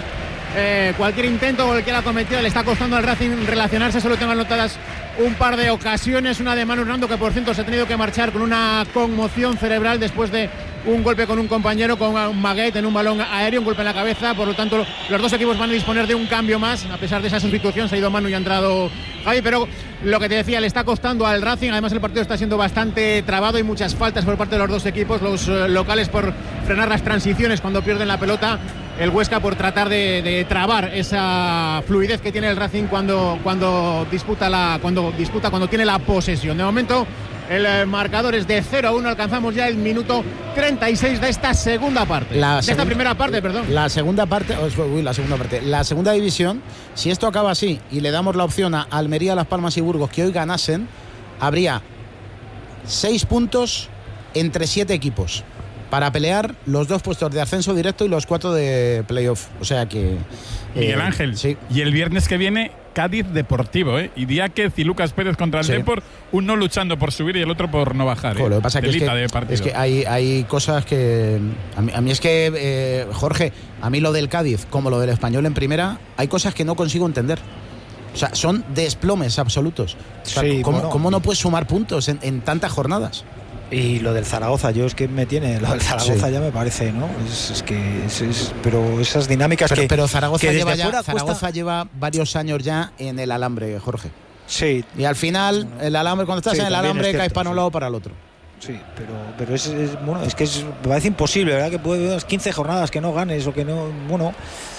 eh, cualquier intento o el que la ha cometido le está costando al Racing relacionarse. Solo tengo anotadas un par de ocasiones, una de Manu Hernando, que por cierto se ha tenido que marchar con una conmoción cerebral después de un golpe con un compañero, con un Maguet en un balón aéreo, un golpe en la cabeza. Por lo tanto, los dos equipos van a disponer de un cambio más. A pesar de esa sustitución, se ha ido Manu y ha entrado Javi, pero lo que te decía, le está costando al Racing. Además, el partido está siendo bastante trabado y muchas faltas por parte de los dos equipos, los eh, locales por frenar las transiciones cuando pierden la pelota, el Huesca por tratar de, de trabar esa fluidez que tiene el Racing cuando, cuando disputa la cuando disputa cuando tiene la posesión. De momento el marcador es de cero a uno. Alcanzamos ya el minuto treinta y seis de esta segunda parte. La de segunda, esta primera parte, perdón. La segunda parte, uy, la segunda parte. La segunda división, si esto acaba así y le damos la opción a Almería, Las Palmas y Burgos que hoy ganasen, habría seis puntos entre siete equipos para pelear los dos puestos de ascenso directo y los cuatro de playoff. O sea que... Miguel eh, Ángel, sí. Y el viernes que viene Cádiz Deportivo, ¿eh? Y Diáquez y Lucas Pérez contra el Sí. Depor, uno luchando por subir y el otro por no bajar. ¿eh? Joder, lo que pasa que es Delita que, de partido. es que hay, hay cosas que... A mí, a mí es que, eh, Jorge, a mí lo del Cádiz como lo del Español en primera, hay cosas que no consigo entender. O sea, son desplomes absolutos. O sea, Sí, ¿cómo, bueno. ¿Cómo no puedes sumar puntos en, en tantas jornadas? Y lo del Zaragoza, yo es que me tiene, lo del Zaragoza Sí. ya me parece, ¿no? Es, es que, es, es- pero esas dinámicas Pero, que, pero Zaragoza, que desde lleva, ya- fuera Zaragoza cuesta- lleva varios años ya en el alambre, Jorge. Sí, Y al final, el alambre, cuando estás Sí, en el también alambre, es caes cierto, para un sí. lado o para el otro. sí, pero, pero es, es- bueno, es que es, me parece imposible, ¿verdad? Que puede haber quince jornadas que no ganes o que no, bueno,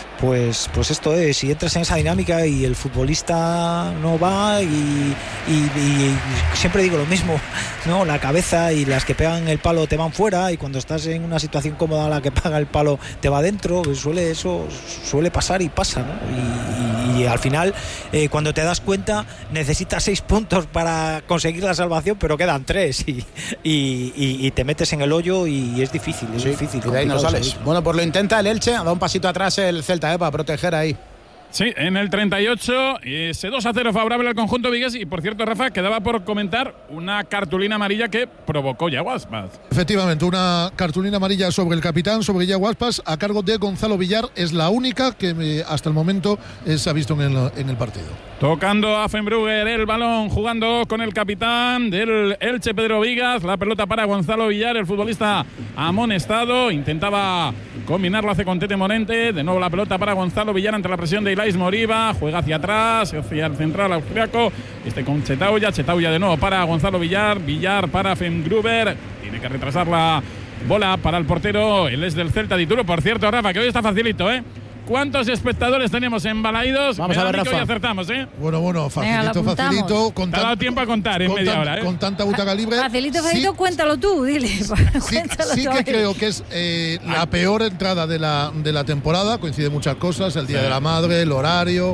pues, pues esto es, si entras en esa dinámica y el futbolista no va y, y- y siempre digo lo mismo, ¿no? La cabeza y las que pegan el palo te van fuera y cuando estás en una situación cómoda la que paga el palo te va dentro, pues suele, eso suele pasar y pasa, ¿no? Y, y- y al final, eh, cuando te das cuenta, necesitas seis puntos para conseguir la salvación, pero quedan tres y, y, y- y te metes en el hoyo y es difícil, es Sí, difícil. y de ahí no complicado sales. salir. Bueno, pues lo intenta el Elche, ha dado un pasito atrás el Celta, ¿eh? Para proteger ahí. Sí, en el treinta y ocho, ese dos a cero favorable al conjunto vigués. Y por cierto, Rafa, quedaba por comentar una cartulina amarilla que provocó Yago Aspas. Efectivamente, una cartulina amarilla sobre el capitán, sobre Yago Aspas, a cargo de Gonzalo Villar. Es la única que eh, hasta el momento eh, se ha visto en el, en el partido. Tocando a Fenbrugger el balón, jugando con el capitán del Elche, Pedro Vigas. La pelota para Gonzalo Villar, el futbolista amonestado. Intentaba combinarlo, hace con Tete Morente. De nuevo la pelota para Gonzalo Villar ante la presión de Ilais Moriba. Juega hacia atrás, hacia el central austriaco. Este con Chetauya. Chetauya de nuevo para Gonzalo Villar. Villar para Fenbrugger. Tiene que retrasar la bola para el portero. Él es del Celta de Turo. Por cierto, Rafa, que hoy está facilito, ¿eh? ¿Cuántos espectadores tenemos en Balaídos? Vamos a ver, que hoy Rafa. acertamos, ¿eh? Bueno, bueno, Venga, lo facilito, apuntamos. facilito. Con Te ha dado tan- tiempo a contar en con media tan- hora, ¿eh? Con tanta butaca libre. Facilito, Sí- facilito, cuéntalo tú, dile. Sí, Cuéntalo sí tú, a que ver. creo que es eh, la peor entrada de la, de la temporada. Coinciden muchas cosas, el Día Sí. de la Madre, el horario.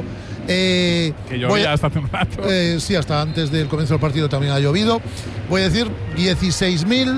Eh, Que voy llovía a- hasta hace un rato. eh, sí, hasta antes del comienzo del partido también ha llovido. Voy a decir dieciséis mil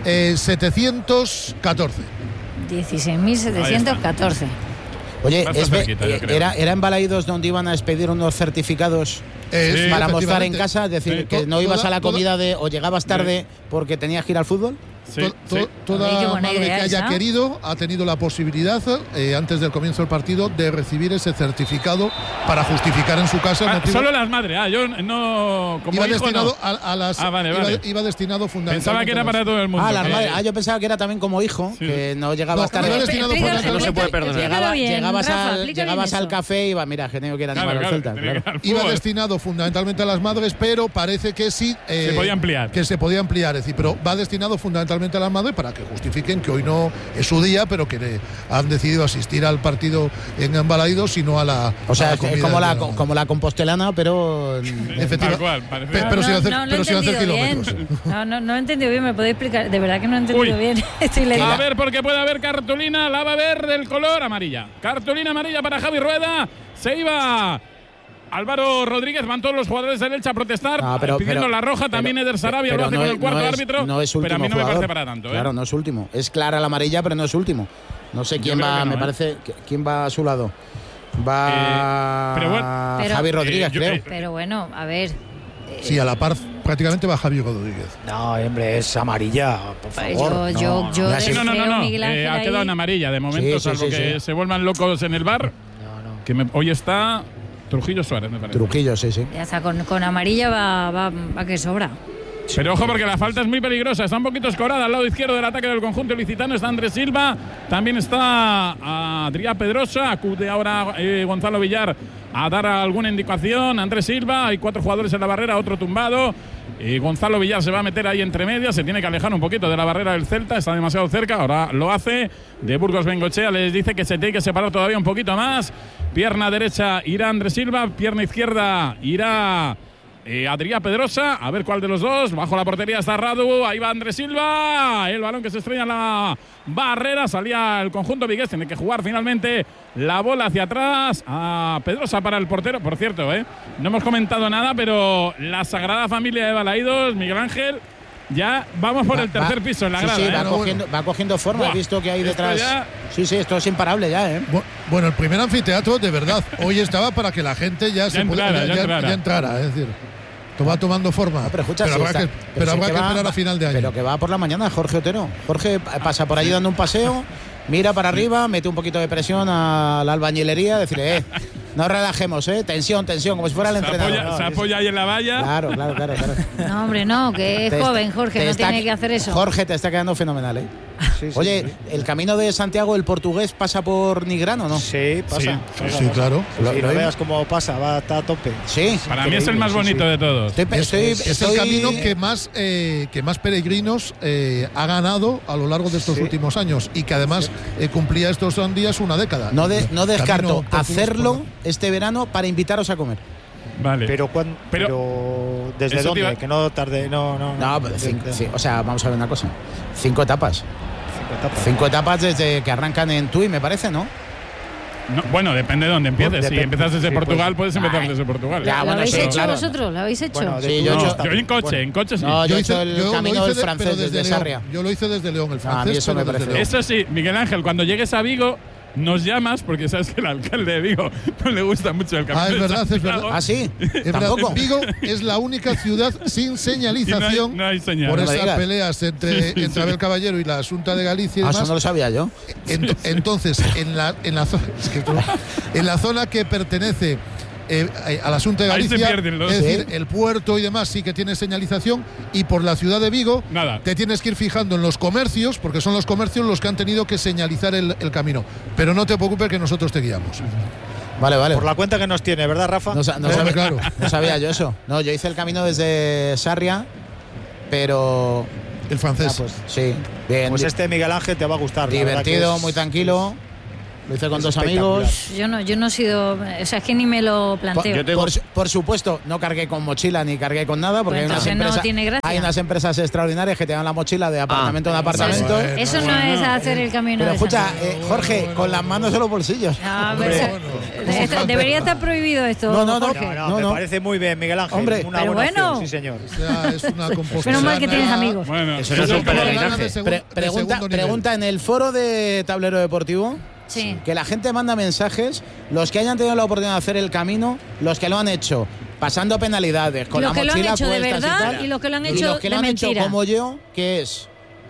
setecientos catorce. dieciséis mil setecientos catorce. Oye, Bastante es ve- cerquita, yo eh, creo. era, era en Balaídos donde iban a expedir unos certificados Eh, Sí, para mostrar en efectivamente. casa, es decir, Sí. que no ibas Toda- a la toda- comida de o llegabas tarde porque tenías que ir al fútbol. Sí, To- sí. to- Toda Oye, qué buena madre que idea haya esa. querido ha tenido la posibilidad, eh, antes del comienzo del partido, de recibir ese certificado para justificar en su casa el Ah, motivo. solo las madres. Ah, yo no. Como Iba hijo, destinado no. a, a las. Ah, vale, iba, vale. iba destinado fundamentalmente. Pensaba que era a las- para todo el mundo. Ah, las que- madres. Ah, yo pensaba que era también como hijo, Sí. que no llegabas No, tarde. iba destinado Explícalo, fundamentalmente- No se puede perdonar. explícalo Llegaba- bien, llegabas Rafa, al, explica bien llegabas al eso. café y iba, mira, que tengo que ir a Claro, animar al claro, Celta. tenía que Claro. ir al Iba fútbol. destinado fundamentalmente a las madres, pero parece que sí. eh, Se podía ampliar. Que se podía ampliar. Es decir, pero va destinado fundamentalmente a las madres para que justifiquen que hoy no es su día, pero que le han decidido asistir al partido en Balaídos, sino a la. O sea, a es comida como la, del día. como la compostelana, pero. Efectivamente. Tal cual, parece. Pe- pero no, sin hacer- no, no pero he sin hacer entendido bien. kilómetros. No, no, no he entendido bien, me podéis explicar. De verdad que no he entendido Uy. bien. Estoy leyendo. A ver, porque puede haber cartulina, la va a ver del color amarilla. Cartulina amarilla para Javi Rueda. Se iba Álvaro Rodríguez, van todos los jugadores del Elche a protestar, Ah, pero- pidiendo pero- la roja. También pero- Eder Sarabia pero lo hace no con es- el cuarto no es- árbitro. no es pero a último mí no me parece jugador. para tanto. ¿eh? Claro, no es último. Es clara la amarilla, pero no es último. No sé quién creo va, que no, me ¿eh? parece. que- ¿Quién va a su lado? Va Eh, pero bueno. Pero- Javi Rodríguez, Eh, yo- creo. eh, Pero bueno, a ver. Sí, a la par prácticamente va Javier Rodríguez. No, hombre, es amarilla, por Pues favor. yo, no, yo, yo no, Sí, no, no, no, creo, no. Miguel Eh, Ángel, ha quedado ahí. en amarilla de momento, Sí, sí, salvo sí, que sí. se vuelvan locos en el bar. no, no. Que me, hoy está Trujillo Suárez, me parece. Trujillo, sí, sí. Ya está, con, con amarilla va, va, va que sobra. Pero ojo porque la falta es muy peligrosa. Está un poquito escorada al lado izquierdo del ataque del conjunto ilicitano. Está Andrés Silva. También está Adrián Pedrosa. Acude ahora eh, Gonzalo Villar a dar alguna indicación. Andrés Silva. Hay cuatro jugadores en la barrera, otro tumbado. Y Gonzalo Villar se va a meter ahí entre medias. Se tiene que alejar un poquito de la barrera del Celta. Está demasiado cerca. Ahora lo hace. De Burgos Bengochea les dice que se tiene que separar todavía un poquito más. Pierna derecha irá Andrés Silva. Pierna izquierda irá Eh, Adrián Pedrosa, a ver cuál de los dos. Bajo la portería está Radu, ahí va Andrés Silva. El balón que se estrella en la barrera. Salía el conjunto vigués, tiene que jugar finalmente la bola hacia atrás. A Pedrosa para el portero. Por cierto, eh, no hemos comentado nada, pero la Sagrada Familia de Balaídos, Miguel Ángel, ya vamos por va, el tercer va, piso en la sí, grada. Sí, ¿eh? va, cogiendo, va cogiendo forma. Buah, he visto que hay detrás. Ya... Sí, sí, esto es imparable ya, ¿eh? Bueno, el primer anfiteatro, de verdad, hoy estaba para que la gente ya, ya se entrara, pudiera, ya, ya, entrara. ya entrara. Es decir, va tomando forma. No, pero escucha, pero si habrá está, que, pero pero si habrá que que va, esperar a final de año. Pero que va por la mañana Jorge Otero. Jorge pasa por allí dando un paseo, mira para arriba, mete un poquito de presión a la albañilería, decirle, eh, no relajemos, eh, tensión, tensión, como si fuera el se entrenador. Apoya, no, se es... apoya ahí en la valla. Claro, claro, claro, claro. No, hombre, no, que es te joven, está, Jorge, no está, tiene que hacer eso. Jorge, te está quedando fenomenal, ¿eh? Sí, sí, Oye, sí, sí. ¿el camino de Santiago, el portugués, pasa por Nigrano, no? Sí, pasa. Sí, pasa, sí pasa. claro. Lo, Sí, lo lo veas cómo pasa, va está a tope. Sí. Para Increíble, mí es el más bonito sí, sí. de todos. Estoy, es, estoy, es estoy... el camino que más, eh, que más peregrinos eh, ha ganado a lo largo de estos sí. últimos años y que además eh, cumplía estos días una década. No, de, no descarto hacerlo por... este verano para invitaros a comer. Vale. Pero, cuando, pero, pero ¿desde dónde? Iba... Que no tarde, no, no. No, no cinco, cinco, o sea, vamos a ver una cosa. Cinco etapas. Cinco etapas. Cinco etapas desde que arrancan en Tui, me parece, ¿no? No, bueno, depende de dónde empieces. Bueno, si empiezas desde sí, Portugal, pues, puedes empezar desde Portugal. Ya, ¿Lo bueno, habéis pero, hecho claro. vosotros? ¿Lo habéis hecho? Bueno, sí, yo, no, hecho, yo en coche, bueno. en coche sí. No, yo, yo he hice hecho el yo camino del de, francés desde, desde Sarria. Yo lo hice desde León, el francés. Ah, a mí eso me parece. Eso sí, Miguel Ángel, cuando llegues a Vigo, nos llamas, porque sabes que el alcalde de Vigo no le gusta mucho el camino. Ah, es verdad, es verdad. Ah, sí. Es ¿Tampoco? Vigo es la única ciudad sin señalización no hay, no hay señal. por no esas peleas entre, sí, sí, entre sí. Abel Caballero y la Junta de Galicia y ah, demás. Eso no lo sabía yo. Ent entonces, en la, en, la zona, es que todo, en la zona que pertenece Eh, a la Junta de Galicia, los, es decir, ¿sí? el puerto y demás sí que tiene señalización, y por la ciudad de Vigo Nada. te tienes que ir fijando en los comercios, porque son los comercios los que han tenido que señalizar el, el camino. Pero no te preocupes que nosotros te guiamos. Vale, vale. Por la cuenta que nos tiene, ¿verdad, Rafa? No, no, no, sabía, claro. no sabía yo eso. No, yo hice el camino desde Sarria, pero... El francés. Ah, pues, sí, bien. Pues este Miguel Ángel te va a gustar. Divertido, es, muy tranquilo. Lo hice con dos amigos. Yo no, yo no he sido, o sea, es que ni me lo planteo. Por, tengo... por, por supuesto, no cargué con mochila ni cargué con nada, porque pues hay, unas empresas, no tiene gracia. hay unas empresas extraordinarias que te dan la mochila de apartamento ah, en apartamento. Eso, es, eso no bueno, es hacer el camino. Pero de escucha, eh, Jorge, bueno, con las manos en los bolsillos. No, pero eso, esto, debería estar prohibido esto. No, no, no, Jorge. no, no, no, me no. parece muy bien, Miguel Ángel. Hombre, una pero buena bueno. opción, sí, señor. O sea, es una Menos mal que tienes amigos. Bueno, eso no es un peregrinaje. Pre pregunta, pregunta en el foro de Tablero Deportivo. Sí. Que la gente manda mensajes, los que hayan tenido la oportunidad de hacer el camino, los que lo han hecho pasando penalidades, con los la que lo han mochila hecho de puestas verdad y, tal, y los que lo han y hecho los que de lo han mentira. hecho como yo, que es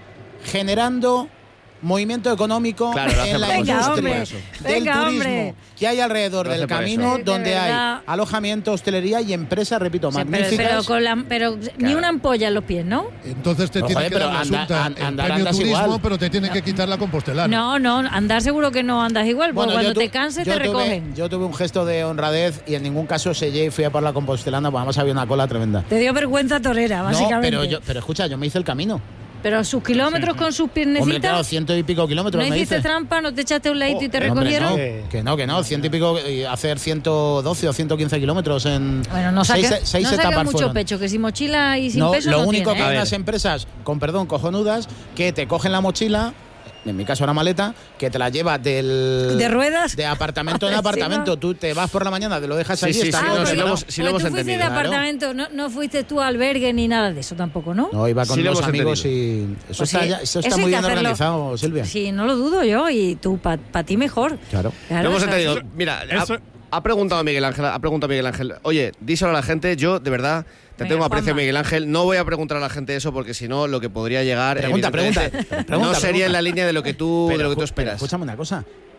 generando movimiento económico claro, en la venga, industria hombre, del venga, turismo hombre. que hay alrededor Lo del hace por camino, eso. De donde verdad. hay alojamiento, hostelería y empresas, repito, O sea, pero, magníficas. pero, con la, pero claro. ni una ampolla en los pies, ¿no? Entonces te No, tiene joder, que dar pero la anda- Junta an- el andar premio andas turismo, igual. pero te tiene que quitar la compostelana. No, no, andar seguro que no andas igual, porque Bueno, cuando yo tu- te canses yo te tuve- recogen. Yo tuve un gesto de honradez y en ningún caso sellé y fui a por la compostelana, porque además había una cola tremenda. Te dio vergüenza torera, básicamente. No, pero, yo, pero escucha, yo me hice el camino. Pero sus kilómetros Sí, sí. con sus piernecitas. Hombre, claro, ciento y pico kilómetros. ¿No me hiciste dice. trampa? ¿No te echaste un ladito y te Oh, hombre, recogieron? no, que no, que no, ciento y pico, y hacer ciento doce o ciento quince kilómetros en Bueno, no saques seis, seis no saques etapas mucho fueron. pecho, que sin mochila y sin No, peso lo no único tiene, que ¿eh? hay A unas ver. empresas, con perdón, cojonudas, que te cogen la mochila, en mi caso era maleta, que te la llevas del... ¿De ruedas? De apartamento en Encima. apartamento. Tú te vas por la mañana, te lo dejas Sí, allí. sí, está sí, todo no, sí, porque, lo preparado. hemos- sí lo porque hemos tú fuiste entendido, de claro. apartamento, no, no fuiste tú a albergue ni nada de eso tampoco, ¿no? No, iba con Sí lo dos hemos amigos y... Eso Pues está, sí, ya- eso está eso hay muy que bien hacerlo. organizado, Silvia. Sí, no lo dudo yo, y tú, para pa ti mejor. Claro. Claro, Lo hemos o sea, entendido. Mira, Eso- ha, ha preguntado Miguel Ángel, ha preguntado Miguel Ángel, oye, díselo a la gente, yo de verdad te Venga, tengo aprecio, Juanma. Miguel Ángel, no voy a preguntar a la gente eso porque si no lo que podría llegar Pregunta, evidentemente, pregunta, no pregunta, sería pregunta. en la línea de lo que tú Pero, de lo que tú escu- pero esperas. escúchame una cosa.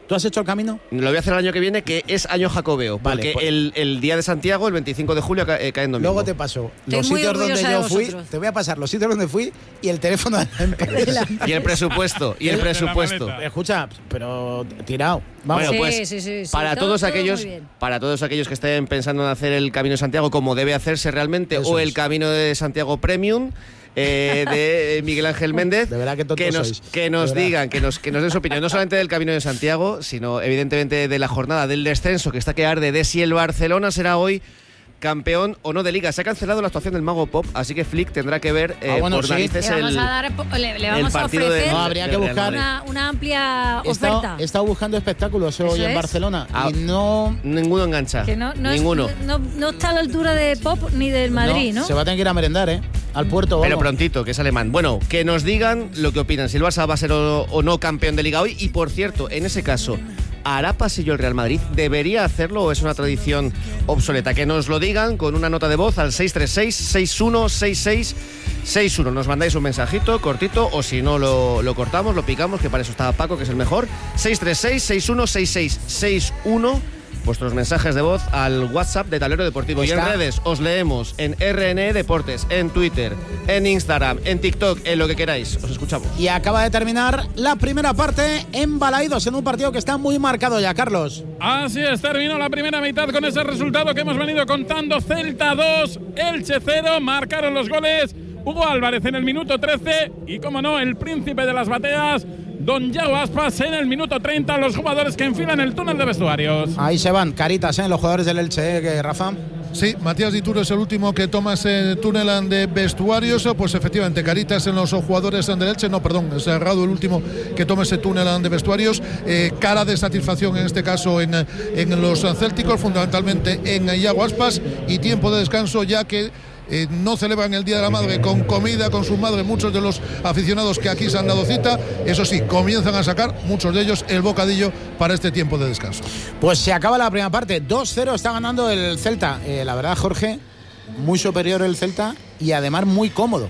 ¿Tú has hecho el camino? Lo voy a hacer el año que viene, que es año jacobeo. Vale, porque pues, el, el día de Santiago, el veinticinco de julio, cae, cae en domingo. Luego te paso Estoy los muy sitios donde orgullosa yo de fui. vosotros. Te voy a pasar los sitios donde fui y el teléfono de la empresa. Y el presupuesto, y el De la presupuesto. maleta. Escucha, pero tirado. Vamos. Bueno, Sí, pues sí, sí, sí. para Todo- todos todo aquellos, muy bien. para todos aquellos que estén pensando en hacer el Camino de Santiago como debe hacerse realmente, Eso o es. el Camino de Santiago Premium. Eh, de Miguel Ángel Méndez, De verdad que tontos nos, sois. que nos De verdad. digan, que nos, que nos den su opinión, no solamente del Camino de Santiago, sino evidentemente de la jornada del descenso que está que arde de si el Barcelona será hoy campeón o no de Liga. Se ha cancelado la actuación del Mago Pop, así que Flick tendrá que ver eh, Ah, bueno, por sí. narices Le vamos el, a dar, le, le el vamos a partido de ofrecer No, habría de que Real buscar- Madrid. una, una amplia He estado, oferta. he estado buscando espectáculos hoy Eso en es. Barcelona Ah. y no. Ninguno engancha. Que no, no, es- Ninguno. no, no está a la altura de Pop ni del Madrid, ¿no? Se va a tener que ir a merendar, ¿eh? Al puerto. Pero vamos. prontito, que es alemán. Bueno, que nos digan lo que opinan, si el Barça va a ser o, o no campeón de Liga hoy. Y por cierto, en ese caso, ¿hará pasillo el Real Madrid? ¿Debería hacerlo o es una tradición obsoleta? Que nos lo digan con una nota de voz al seis tres seis, seis uno seis seis seis uno. Nos mandáis un mensajito cortito o si no lo, lo cortamos, lo picamos, que para eso está Paco, que es el mejor. seis tres seis, seis uno seis seis seis uno. Vuestros mensajes de voz al WhatsApp de Tablero Deportivo. Y en Está. redes os leemos en R N E Deportes, en Twitter, en Instagram, en TikTok, en lo que queráis. Os escuchamos. Y acaba de terminar la primera parte en Balaídos, en un partido que está muy marcado ya, Carlos. Así es, terminó la primera mitad con ese resultado que hemos venido contando. Celta dos, Elche cero, marcaron los goles Hugo Álvarez en el minuto trece y, como no, el príncipe de las bateas, don Yago Aspas, en el minuto treinta, los jugadores que enfilan el túnel de vestuarios. Ahí se van, caritas, ¿eh? Los jugadores del Elche, ¿eh? Que, Rafa. Sí, Matías Dituro es el último que toma ese túnel de vestuarios. Pues efectivamente, caritas en los jugadores del Elche. No, perdón, es Radu el último que toma ese túnel de vestuarios. Eh, cara de satisfacción en este caso en, en los célticos, fundamentalmente en Yago Aspas. Y tiempo de descanso, ya que Eh, no celebran el Día de la Madre con comida con su madre muchos de los aficionados que aquí se han dado cita. Eso sí, comienzan a sacar muchos de ellos el bocadillo para este tiempo de descanso. Pues se acaba la primera parte, dos cero está ganando el Celta. Eh, la verdad, Jorge, muy superior el Celta y además muy cómodo.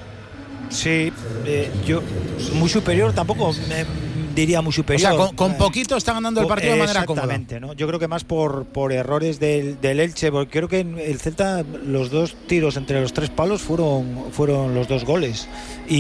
Sí, eh, yo muy superior tampoco me diría muy O superior. sea, con, con Eh, poquito está ganando el partido de manera cómoda. Exactamente, ¿no? Yo creo que más por, por errores del, del Elche, porque creo que en el Celta los dos tiros entre los tres palos fueron, fueron los dos goles y,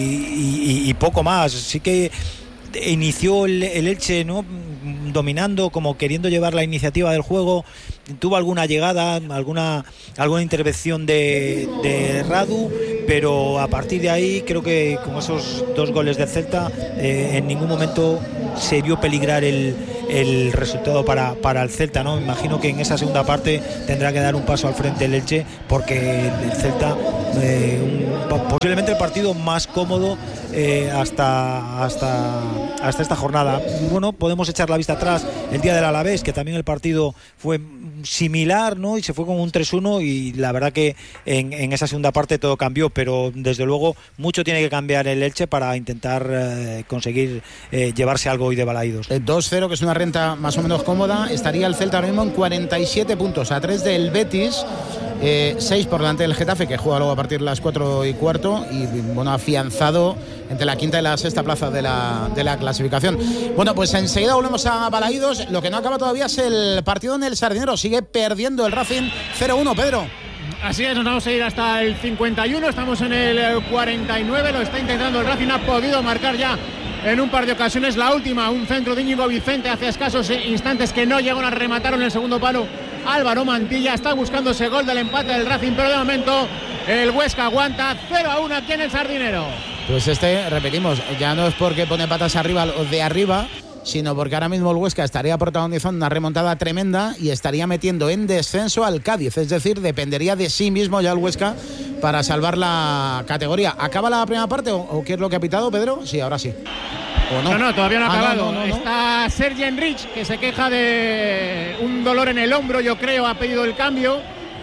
y, y poco más. Sí que inició el, el Elche, ¿no?, dominando, como queriendo llevar la iniciativa del juego. Tuvo alguna llegada, alguna alguna intervención de, de Radu, pero a partir de ahí creo que con esos dos goles del Celta eh, en ningún momento se vio peligrar el, el resultado para, para el Celta, ¿no? Me imagino que en esa segunda parte tendrá que dar un paso al frente el Elche, porque el Celta eh, un, posiblemente el partido más cómodo eh, hasta, hasta, hasta esta jornada. Bueno, podemos echar la vista atrás el día del Alavés, que también el partido fue similar, ¿no?, y se fue con un tres uno, y la verdad que en, en esa segunda parte todo cambió, pero desde luego mucho tiene que cambiar el Elche para intentar eh, conseguir eh, llevarse algo hoy de Balaídos. El dos cero, que es una renta más o menos cómoda, estaría el Celta ahora mismo en cuarenta y siete puntos, a tres del Betis, eh, seis por delante del Getafe, que juega luego a partir de las cuatro y cuarto, y bueno, afianzado entre la quinta y la sexta plaza de la, de la clasificación. Bueno, pues enseguida volvemos a Balaídos. Lo que no acaba todavía es el partido en el Sardinero. Sigue perdiendo el Racing cero uno, Pedro. Así es, nos vamos a ir hasta el cincuenta y uno, estamos en el cuarenta y nueve, lo está intentando el Racing, ha podido marcar ya en un par de ocasiones. La última, un centro de Íñigo Vicente hace escasos instantes que no llegaron a rematar en el segundo palo. Álvaro Mantilla está buscando ese gol del empate del Racing, pero de momento el Huesca aguanta cero a uno aquí en el Sardinero. Pues este, repetimos, ya no es porque pone patas arriba los de arriba, sino porque ahora mismo el Huesca estaría protagonizando una remontada tremenda y estaría metiendo en descenso al Cádiz. Es decir, dependería de sí mismo ya el Huesca para salvar la categoría. ¿Acaba la primera parte o, o qué es lo que ha pitado, Pedro? Sí, ahora sí. ¿O no? No, no, todavía no ha Ah, acabado. no, no, no, no. Está Sergi Enrich, que se queja de un dolor en el hombro, yo creo, ha pedido el cambio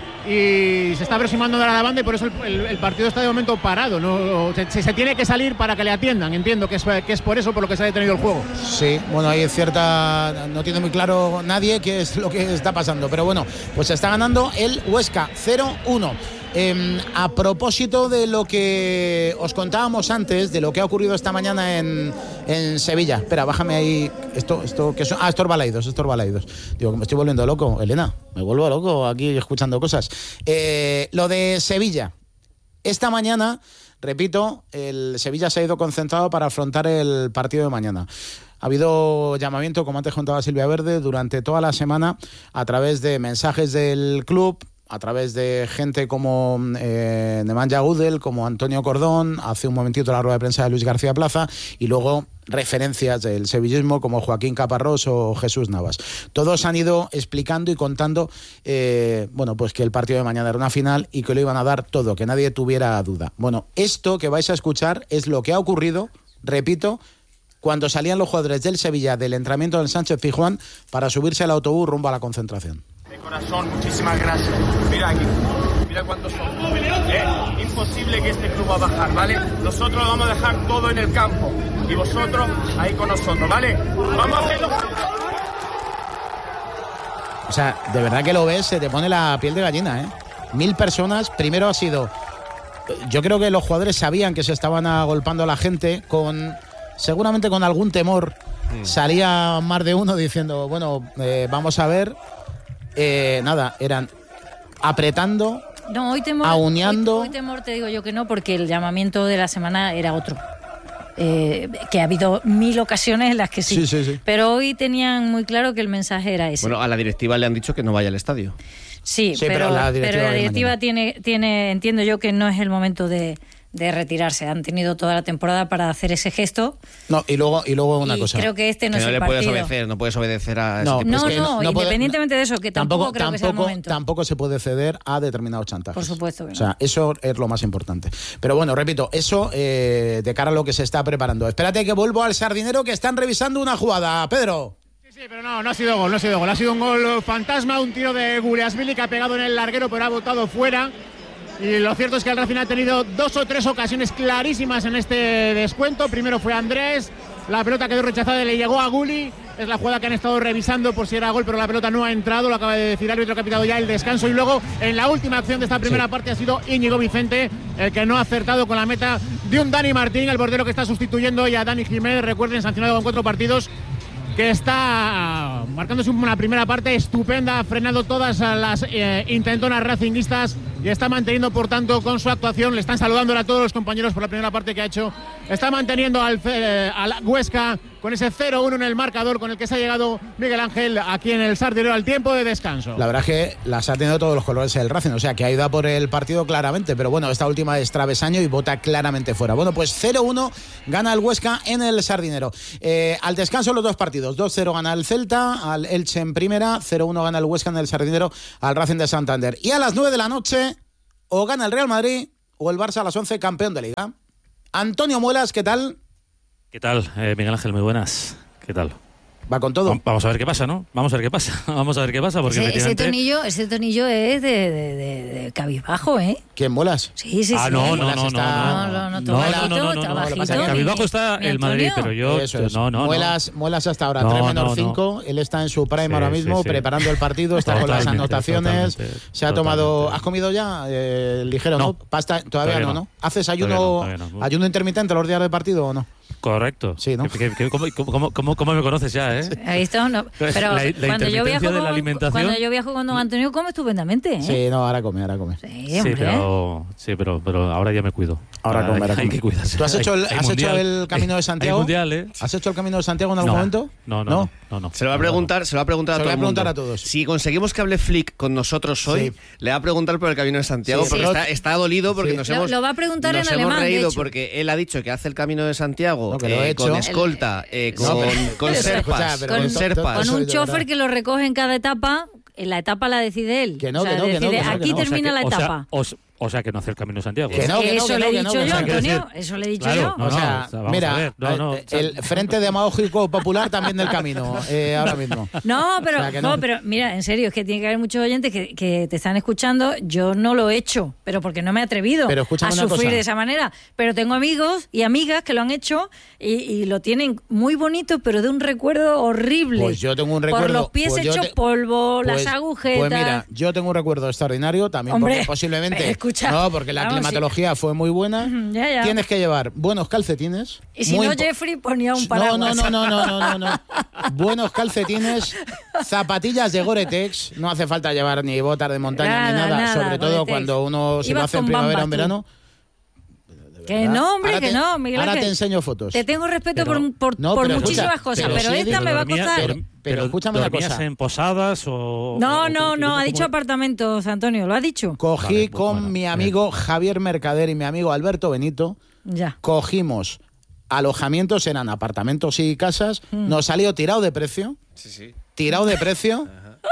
y se está aproximando de la banda, y por eso el, el, el partido está de momento parado, ¿no? Se, se tiene que salir para que le atiendan, entiendo que es, que es por eso por lo que se ha detenido el juego. Sí, bueno, hay cierta... no tiene muy claro nadie qué es lo que está pasando, pero bueno, pues está ganando el Huesca cero uno. Eh, a propósito de lo que os contábamos antes, de lo que ha ocurrido esta mañana en, en Sevilla. Espera, bájame ahí. Esto, esto, ¿qué son? Ah, estos Balaidos, estos Balaidos. Digo, que me estoy volviendo loco, Elena. Me vuelvo loco aquí escuchando cosas. Eh, lo de Sevilla. Esta mañana, repito, el Sevilla se ha ido concentrado para afrontar el partido de mañana. Ha habido llamamiento, como antes contaba Silvia Verde, durante toda la semana a través de mensajes del club, a través de gente como eh, Nemanja Gudel, como Antonio Cordón, hace un momentito la rueda de prensa de Luis García Plaza, y luego referencias del sevillismo como Joaquín Caparrós o Jesús Navas. Todos han ido explicando y contando eh, bueno, pues que el partido de mañana era una final y que lo iban a dar todo, que nadie tuviera duda. Bueno, esto que vais a escuchar es lo que ha ocurrido, repito, cuando salían los jugadores del Sevilla del entrenamiento del Sánchez Pizjuán para subirse al autobús rumbo a la concentración. De corazón, muchísimas gracias. Mira aquí, mira cuántos son. Eh, imposible que este club va a bajar, ¿vale? Nosotros lo vamos a dejar todo en el campo y vosotros ahí con nosotros, ¿vale? Vamos a hacerlo. O sea, de verdad que lo ves, se te pone la piel de gallina, ¿eh? Mil personas, primero ha sido... Yo creo que los jugadores sabían que se estaban agolpando a la gente con... Seguramente con algún temor. Mm. Salía más de uno diciendo, bueno, eh, vamos a ver... Eh, nada, eran apretando, no, hoy temor, auneando. Hoy, hoy temor te digo yo que no, porque el llamamiento de la semana era otro. Eh, que ha habido mil ocasiones en las que sí. Sí, sí, sí. Pero hoy tenían muy claro que el mensaje era ese. Bueno, a la directiva le han dicho que no vaya al estadio. Sí, sí pero, pero la directiva, pero la directiva tiene, tiene, entiendo yo que no es el momento de... de retirarse. Han tenido toda la temporada para hacer ese gesto. No, y luego y luego una y cosa. Creo que este no, que es no el le partido. puedes obedecer, no puedes obedecer a no, ese tipo no, de... no, no, no independientemente puede, de eso, que tampoco, tampoco creo tampoco, que sea el momento. Tampoco se puede ceder a determinados chantajes. Por supuesto que no. O sea, eso es lo más importante. Pero bueno, repito, eso eh, de cara a lo que se está preparando. Espérate que vuelvo al Sardinero, que están revisando una jugada. Pedro. Sí, sí, pero no, no ha sido gol, no ha sido gol. Ha sido un gol fantasma, un tiro de Guliasvili que ha pegado en el larguero, pero ha botado fuera. Y lo cierto es que el Racing ha tenido dos o tres ocasiones clarísimas en este descuento. Primero fue Andrés, la pelota quedó rechazada y le llegó a Guli. Es la jugada que han estado revisando por si era gol, pero la pelota no ha entrado. Lo acaba de decir el árbitro que ha pitado ya el descanso. Y luego, en la última acción de esta primera sí. parte, ha sido Íñigo Vicente el que no ha acertado con la meta de un Dani Martín, el portero que está sustituyendo hoy a Dani Jiménez. Recuerden, sancionado con cuatro partidos, que está marcándose una primera parte estupenda, frenando todas las eh, intentonas racinguistas y está manteniendo, por tanto, con su actuación, le están saludando a todos los compañeros por la primera parte que ha hecho, está manteniendo al, eh, al Huesca con ese cero uno en el marcador con el que se ha llegado Miguel Ángel aquí en el Sardinero al tiempo de descanso. La verdad es que las ha tenido todos los colores el Racing, o sea que ha ido a por el partido claramente, pero bueno, esta última es travesaño y bota claramente fuera. Bueno, pues cero uno gana el Huesca en el Sardinero. Eh, al descanso los dos partidos, dos cero gana el Celta, al Elche en primera, cero uno gana el Huesca en el Sardinero al Racing de Santander. Y a las nueve de la noche, o gana el Real Madrid o el Barça a las once, campeón de Liga. Antonio Muelas, ¿qué tal? ¿Qué tal, eh, Miguel Ángel? Muy buenas. ¿Qué tal? Va con todo. Vamos a ver qué pasa, ¿no? Vamos a ver qué pasa. Vamos a ver qué pasa. Porque ese, efectivamente... ese tonillo, ese tonillo es de, de, de, de cabizbajo, ¿eh? ¿Quién, Muelas? Sí, sí, ah, sí. no, no, Muelas no, está... no, no, no, no, bajito, no, no, no, no, bajito, no, no. Cabizbajo está mi, el Madrid, pero yo... Eso es. No, no, Muelas, no. Muelas hasta ahora, no, tres menos no, cinco, no. él está en su prime sí, ahora mismo, sí, sí. preparando el partido, está con las anotaciones, se ha tomado... Totalmente. ¿Has comido ya? Eh, ligero, ¿no? No. Pasta, todavía, todavía no, ¿no? ¿Haces ayuno, no, todavía no. ayuno intermitente los días del partido o no? Correcto. Sí, ¿no? ¿Qué, qué, cómo, cómo, cómo, ¿Cómo me conoces ya, eh? ¿Has visto? No. Pero la, la cuando, yo viajo de la con, alimentación... cuando yo viajo con don Antonio, come estupendamente, ¿eh? Sí, no, ahora come, ahora come. Sí, sí, hombre. pero, sí pero, pero ahora ya me cuido. Ahora, ahora come, ahora hay come. que cuidarse. ¿Tú has hecho el, hay, hay has mundial, hecho el Camino de Santiago? Hay mundial, ¿eh? ¿Has hecho el Camino de Santiago en algún no, momento? No, no, no. no, no se lo va a preguntar, se lo va a preguntar se a todo lo va a preguntar el a mundo. todos. Si conseguimos que hable Flick con nosotros hoy, sí. le va a preguntar por el Camino de Santiago, sí, porque sí. está, está dolido porque sí. nos lo, hemos lo va a preguntar nos en hemos alemán, reído de hecho. porque él ha dicho que hace el Camino de Santiago no, que lo eh, he hecho. con escolta, eh, con, No, pero- con pero- serpas, escucha, pero con con- serpas. Con un Eso, de chofer verdad. que lo recoge en cada etapa. En la etapa la decide él. Que no, o sea, que no, que no, decide, que no, que aquí no. termina o sea, la que, etapa. O sea, o, o sea, que no hace el Camino de Santiago. Que no, que no, eso que le no, he que dicho no, que yo, no. Antonio. Quiero decir- Eso le he dicho Claro, yo. no, o sea, o sea, vamos mira, a ver, no, no, eh, el Frente Demagógico Popular también del camino, eh, ahora mismo. No, pero, O sea, que no. no. pero mira, en serio, es que tiene que haber muchos oyentes que, que te están escuchando. Yo no lo he hecho, pero porque no me he atrevido Pero a escúchame una sufrir cosa. de esa manera. Pero tengo amigos y amigas que lo han hecho y, y lo tienen muy bonito, pero de un recuerdo horrible. Pues yo tengo un recuerdo. Por los pies pues yo hechos te- polvo, pues- las agujetas. Pues mira, yo tengo un recuerdo extraordinario también, Hombre, porque posiblemente escucha. No, porque la Vamos, climatología fue muy buena. sí. Ya, ya. Tienes que llevar buenos calcetines. Y si muy no, impo- Jeffrey ponía un No, paraguas. no, no, no, no, no, no, no. Buenos calcetines, zapatillas de Gore-Tex. No hace falta llevar ni botas de montaña Nada, ni nada. nada, sobre todo Gore-Tex. cuando uno se lo Ibas hace en con primavera o en bambas, tú. verano. Que no, hombre, Ahora que te- no, Miguel Ahora Ángel. te enseño fotos. Te tengo respeto Pero- por, por, No, por pero muchísimas escucha, cosas, pero pero, sí esta digo, me va a dormía- costar. dorm- Pero escúchame una ¿dormías cosa. en posadas o...? No, o- no, o- no, ha o- dicho apartamentos, Antonio, lo ha dicho. Cogí Vale, pues con bueno, mi bien. amigo Javier Mercader y mi amigo Alberto Benito. Ya. Cogimos alojamientos, eran apartamentos y casas. Mm. Nos salió tirado de precio. Sí, sí. Tirado de precio.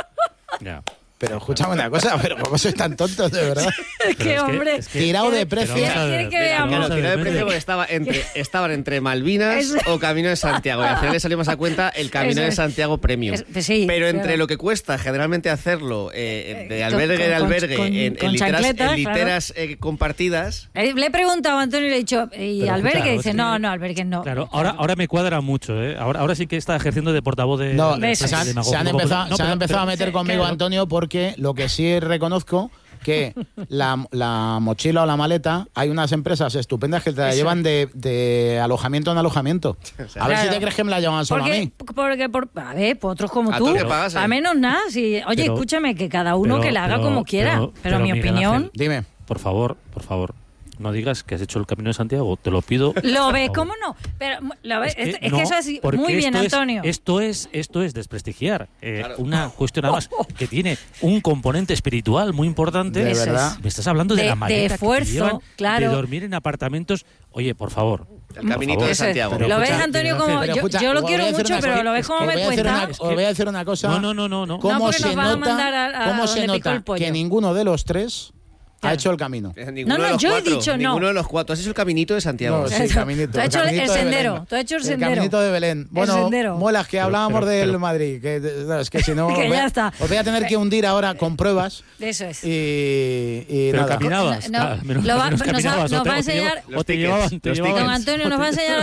Ya. Pero escúchame una cosa, pero ¿cómo sois tan tontos, de verdad? Es que, es que- hombre. es que- Tirado de Pero precio. vamos a ver, ¿Quiere que mira, veamos? vamos a Claro, ver, tirado de Méndez. precio porque estaba entre, estaban entre Malvinas Eso- o Camino de Santiago. Y al final le salimos a cuenta el Camino Eso de es. Santiago Premium. Es- pues sí, Pero entre claro. lo que cuesta generalmente hacerlo eh, de Eh, albergue con- de con- albergue con- en, en con literas, chancletas, en literas eh, compartidas. Eh, Le he preguntado a Antonio y le he dicho, ¿y Pero albergue? escucha, Y dice, es no, que- no, albergue no. Claro, ahora, ahora me cuadra mucho, ¿eh? Ahora, ahora sí que está ejerciendo de portavoz de... No, de- se han, de se han demagogo. empezado, No, se han pero- empezado a pero- meter sí, conmigo, claro. Antonio, porque lo que sí reconozco que la, la mochila o la maleta, hay unas empresas estupendas que te la Eso. llevan de, de alojamiento en alojamiento. A ver si Claro. te crees que me la llevan solo a Porque, mí. porque por, a ver, por otros como A tú, tú que pagas, a eh. menos nada. Si, oye, Pero- escúchame, que cada uno pero- que la haga pero- como quiera. Pero, pero- pero, mi Miguel opinión, Ángel, Dime. Por favor, por favor, no digas que has hecho el Camino de Santiago, te lo pido. lo por ves, favor. ¿cómo no? Pero lo ves, es, es no, que eso es porque muy bien, esto es- Antonio. esto es esto es desprestigiar eh, Claro. una cuestión además que tiene un componente espiritual muy importante. De Eso verdad. es. Me estás hablando de, De- la de maleta que te esfuerzo, llevan, claro. de dormir en apartamentos. Oye, por favor. El por Caminito favor. de Eso es. Santiago. Pero Lo ves, escucha, Antonio, Miguel como Ángel, Pero yo, escucha, yo lo os voy quiero a decir mucho, una pero cosa. lo ves como Os me voy a hacer cuesta. una- Os voy a decir una cosa. No, no, no, no, no. ¿Cómo No, porque se nos van a nota, mandar a- a cómo se donde picó nota el pollo. que ninguno de los tres ha Claro. hecho el camino? Ninguno No, no, de los yo he cuatro, dicho no. Ninguno de los cuatro. ¿Has hecho el Caminito de Santiago? No, sí, Eso. caminito. Tú has hecho el caminito de sendero, Belén. tú has hecho el sendero. caminito de Belén. Bueno, sendero. muelas que Pero- hablábamos pero- del pero- Madrid. Que, no, es que si no, Que os voy ya a- está. os voy a tener que hundir ahora con pruebas. Eso es. Y, y Pero nada. caminabas. No, ah, menos- lo va- menos nos va- caminabas, nos o te- va a o te lleva- enseñar- o Los te tickets, llevaban, te los llevaban- Don tickets. Antonio nos va a enseñar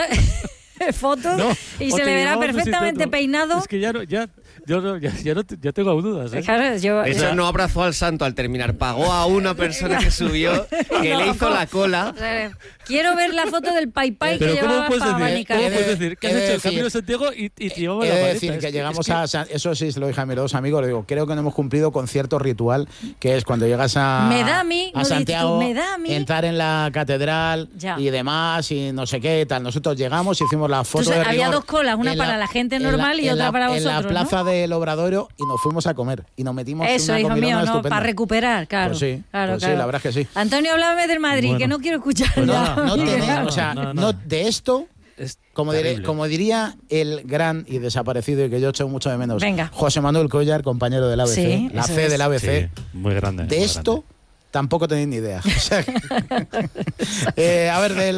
fotos No, y o se te le verá llevaban perfectamente visitando. peinado. Es que ya no, ya, yo no, ya, ya no, te- ya tengo dudas. ¿eh? Claro, yo- Eso yo- no abrazó al santo al terminar. Pagó a una persona que subió, que le hizo la cola. O sea, quiero ver la foto del pai pai que Pero ¿cómo llevaba puedes para decir, abanicar. ¿cómo He de- puedes decir que has he de hecho el decir- Camino de Santiago y, y te llevaba He la de maleta? decir Es que es llegamos que- a San- eso sí se lo dije a mis dos amigos, le digo, creo que no hemos cumplido con cierto ritual que es cuando llegas a, Me da a mí, a no dices tú, Santiago, me da a mí. entrar en la catedral Ya. y demás y no sé qué tal. Nosotros llegamos, hicimos la foto Entonces, de había rigor dos colas, una en para la gente en normal y en otra para En la vosotros, plaza del Obradoiro y nos fuimos a comer y nos metimos Eso, una hijo comilona mío, ¿no? estupenda. Para recuperar, claro. Pues sí, claro, pues sí, claro. la verdad es que sí. Antonio, háblame del Madrid, Bueno. que no quiero escuchar Pues ya. nada, No no, tenéis, no, o sea, no, no. no, de esto, Es como, diré- terrible. como diría el gran y desaparecido y que yo echo mucho de menos, Venga. José Manuel Collar, compañero del A B C, Sí, la eso C es. del A B C, Sí, muy grande. de muy esto grande. tampoco tenéis ni idea. O sea, eh, a ver, del